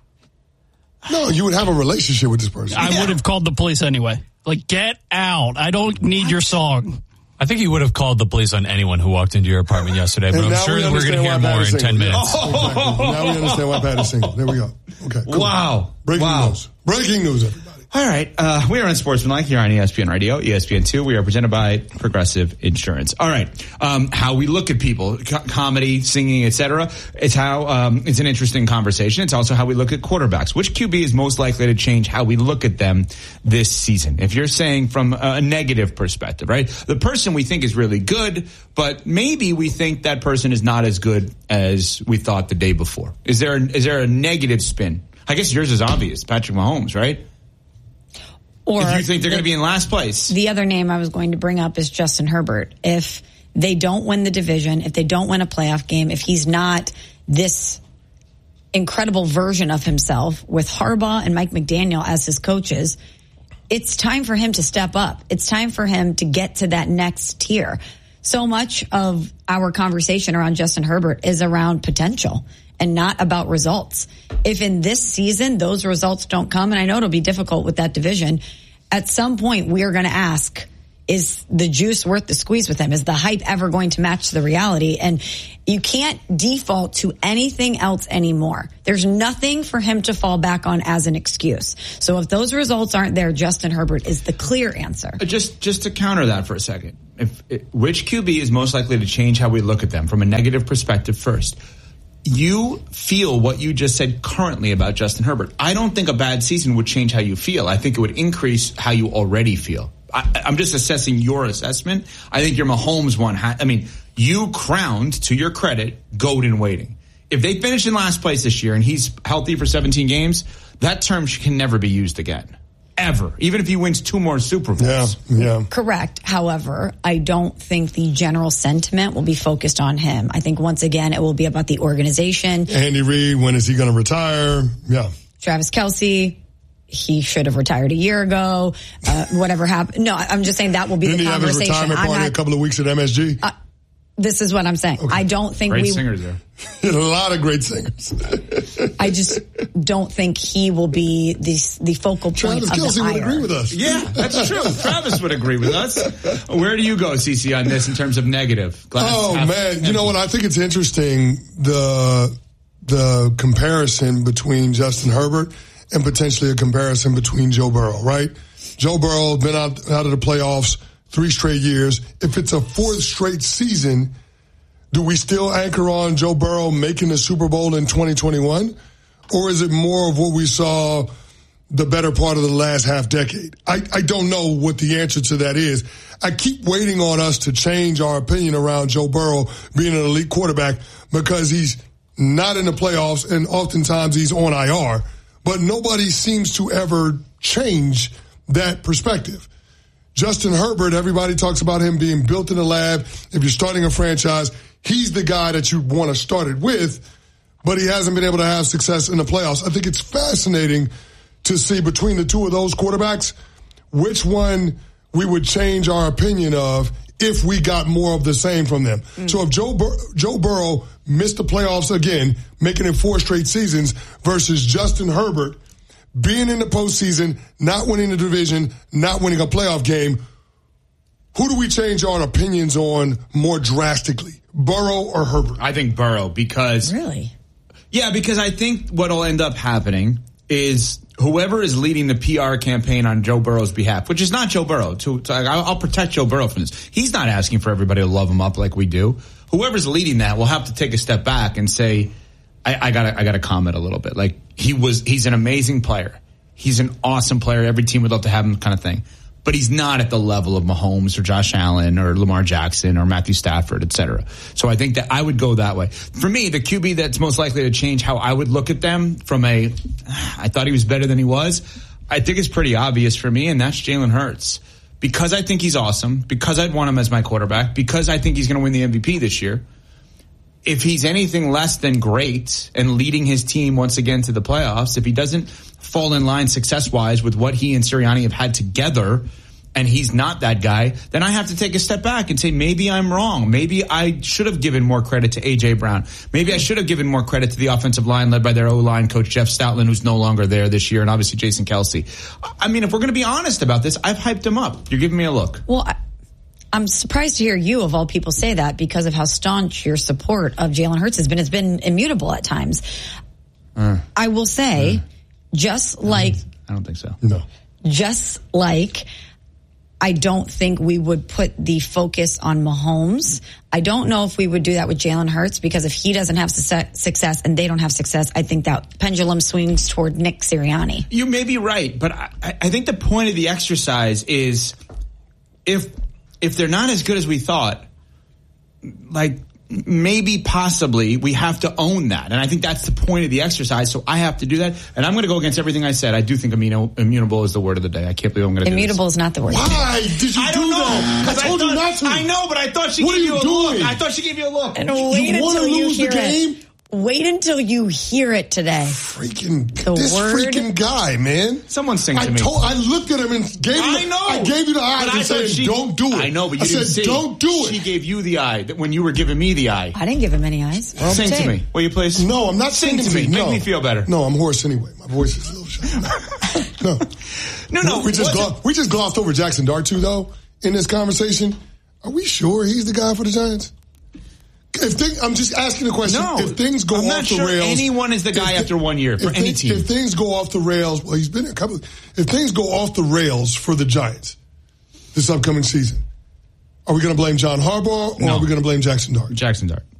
S2: No, you would have a relationship with this person.
S7: I
S2: yeah.
S7: would have called the police anyway. Like, get out. I don't need what? your song.
S12: I think you would have called the police on anyone who walked into your apartment yesterday, but
S2: and
S12: I'm sure
S2: we
S12: we're going to hear more in ten minutes.
S2: Oh. Exactly. Now we understand why Pat is single. There we go. Okay. Cool.
S1: Wow.
S2: Breaking
S1: wow.
S2: news. Breaking news, everybody.
S1: All right. Uh, we are on Sportsmanlike here on E S P N Radio, E S P N two. We are presented by Progressive Insurance. All right. Um, how we look at people, co- comedy, singing, et cetera. It's how, um, it's an interesting conversation. It's also how we look at quarterbacks. Which Q B is most likely to change how we look at them this season? If you're saying from a negative perspective, right? The person we think is really good, but maybe we think that person is not as good as we thought the day before. Is there, is there a negative spin? I guess yours is obvious. Patrick Mahomes, right?
S3: Or
S1: if you think they're
S3: the,
S1: going to be in last place.
S3: The other name I was going to bring up is Justin Herbert. If they don't win the division, if they don't win a playoff game, if he's not this incredible version of himself with Harbaugh and Mike McDaniel as his coaches, it's time for him to step up. It's time for him to get to that next tier. So much of our conversation around Justin Herbert is around potential and not about results. If in this season those results don't come, and I know it'll be difficult with that division, at some point we are going to ask, is the juice worth the squeeze with him? Is the hype ever going to match the reality? And you can't default to anything else anymore. There's nothing for him to fall back on as an excuse. So if those results aren't there, Justin Herbert is the clear answer.
S1: Just just to counter that for a second, if, which Q B is most likely to change how we look at them from a negative perspective first? You feel what you just said currently about Justin Herbert. I don't think a bad season would change how you feel. I think it would increase how you already feel. I, I'm just assessing your assessment. I think your Mahomes one, ha- I mean, you crowned, to your credit, GOAT in waiting. If they finish in last place this year and he's healthy for seventeen games, that term can never be used again. Ever. Even if he wins two more Super Bowls.
S2: Yeah, yeah.
S3: Correct. However, I don't think the general sentiment will be focused on him. I think once again, it will be about the organization.
S2: Andy Reid, when is he going to retire? Yeah.
S3: Travis Kelce, he should have retired a year ago. Uh, whatever happened. No, I'm just saying that will be
S2: Didn't
S3: the
S2: he
S3: conversation.
S2: Have his retirement party
S3: not,
S2: a couple of weeks at M S G?
S3: Uh, this is what I'm saying. Okay. I don't think
S1: great
S3: we.
S1: Singers there.
S2: A lot of great singers.
S3: I just don't think he will be the the focal point
S2: Travis
S3: of
S2: Kelce
S3: the
S2: would
S3: ire.
S2: agree with us.
S1: Yeah, that's true. Travis would agree with us. Where do you go, CeCe, on this in terms of negative? Glass
S2: oh
S1: half
S2: man,
S1: empty.
S2: you know what? I think it's interesting the the comparison between Justin Herbert and potentially a comparison between Joe Burrow. Right? Joe Burrow has been out out of the playoffs three straight years. If it's a fourth straight season, do we still anchor on Joe Burrow making the Super Bowl in twenty twenty-one? Or is it more of what we saw the better part of the last half decade? I, I don't know what the answer to that is. I keep waiting on us to change our opinion around Joe Burrow being an elite quarterback because he's not in the playoffs and oftentimes he's on I R. But nobody seems to ever change that perspective. Justin Herbert, everybody talks about him being built in the lab. If you're starting a franchise, he's the guy that you want to start it with, but he hasn't been able to have success in the playoffs. I think it's fascinating to see between the two of those quarterbacks, which one we would change our opinion of if we got more of the same from them. Mm. So if Joe Bur- Joe Burrow missed the playoffs again, making it four straight seasons, versus Justin Herbert being in the postseason, not winning the division, not winning a playoff game, who do we change our opinions on more drastically, Burrow or Herbert?
S1: I think Burrow because...
S3: Really?
S1: Yeah, because I think what will end up happening is whoever is leading the P R campaign on Joe Burrow's behalf, which is not Joe Burrow. To, to I'll, I'll protect Joe Burrow from this. He's not asking for everybody to love him up like we do. Whoever's leading that will have to take a step back and say, I, I gotta, I gotta comment a little bit. Like he was, he's an amazing player. He's an awesome player. Every team would love to have him, kind of thing. But he's not at the level of Mahomes or Josh Allen or Lamar Jackson or Matthew Stafford, et cetera. So I think that I would go that way. For me, the Q B that's most likely to change how I would look at them from a, I thought he was better than he was, I think it's pretty obvious for me, and that's Jalen Hurts. Because I think he's awesome, because I'd want him as my quarterback, because I think he's going to win the M V P this year. If he's anything less than great and leading his team once again to the playoffs, if he doesn't fall in line success-wise with what he and Sirianni have had together, and he's not that guy, then I have to take a step back and say, maybe I'm wrong. Maybe I should have given more credit to A J. Brown. Maybe I should have given more credit to the offensive line led by their O-line coach, Jeff Stoutland, who's no longer there this year, and obviously Jason Kelce. I mean, if we're going to be honest about this, I've hyped him up. You're giving me a look.
S3: Well, I- I'm surprised to hear you, of all people, say that because of how staunch your support of Jalen Hurts has been. It's been immutable at times. Uh, I will say, uh, just like...
S1: I don't think so.
S2: No.
S3: Just like I don't think we would put the focus on Mahomes. I don't know if we would do that with Jalen Hurts because if he doesn't have success and they don't have success, I think that pendulum swings toward Nick Sirianni.
S1: You may be right, but I, I think the point of the exercise is if... If they're not as good as we thought, like, maybe, possibly, we have to own that. And I think that's the point of the exercise, so I have to do that. And I'm going to go against everything I said. I do think immuno, immutable is the word of the day. I can't believe I'm going to do this.
S3: Immutable is not the word.
S2: Why did you
S1: I
S2: do
S1: don't know.
S2: that? I told
S1: I thought,
S2: you not to.
S1: I know, but I thought she
S2: what
S1: gave
S2: are
S1: you,
S2: you
S1: a
S2: doing?
S1: look. I thought she gave you a look.
S3: And wait
S2: you
S3: until you
S2: lose
S3: hear
S2: the game?
S3: it. Wait until you hear it today.
S2: Freaking
S3: the
S2: this
S3: word.
S2: freaking guy, man.
S1: Someone sing to
S2: I
S1: me.
S2: Told, I looked at him and gave him.
S1: I
S2: the,
S1: know.
S2: I gave you the eye
S1: But
S2: and
S1: I
S2: said,
S1: she,
S2: "Don't do it."
S1: I know, but you
S2: I
S1: didn't
S2: said,
S1: see.
S2: "Don't do it."
S1: She gave you the eye when you were giving me the eye.
S3: I didn't give him any eyes. Roll
S1: Sing
S3: the
S1: to
S3: tape.
S1: me. Will you please?
S2: No, I'm not
S1: Sing
S2: singing
S1: to me.
S2: No.
S1: Make me feel better.
S2: No, I'm hoarse anyway. My voice is a little shot. No,
S1: no, no.
S2: We, we just
S1: glo-
S2: we just glossed over Jackson Dart too, though. In this conversation, are we sure he's the guy for the Giants? If thing, I'm just asking the question.
S1: No,
S2: if things go
S1: I'm
S2: off
S1: not
S2: the
S1: sure
S2: rails,
S1: anyone is the guy
S2: if,
S1: after one year for
S2: if
S1: any
S2: they,
S1: team.
S2: If things go off the rails, well, he's been a couple. If things go off the rails for the Giants this upcoming season, are we going to blame John Harbaugh or
S1: No.
S2: are we going to blame Jackson Dart?
S1: Jackson Dart.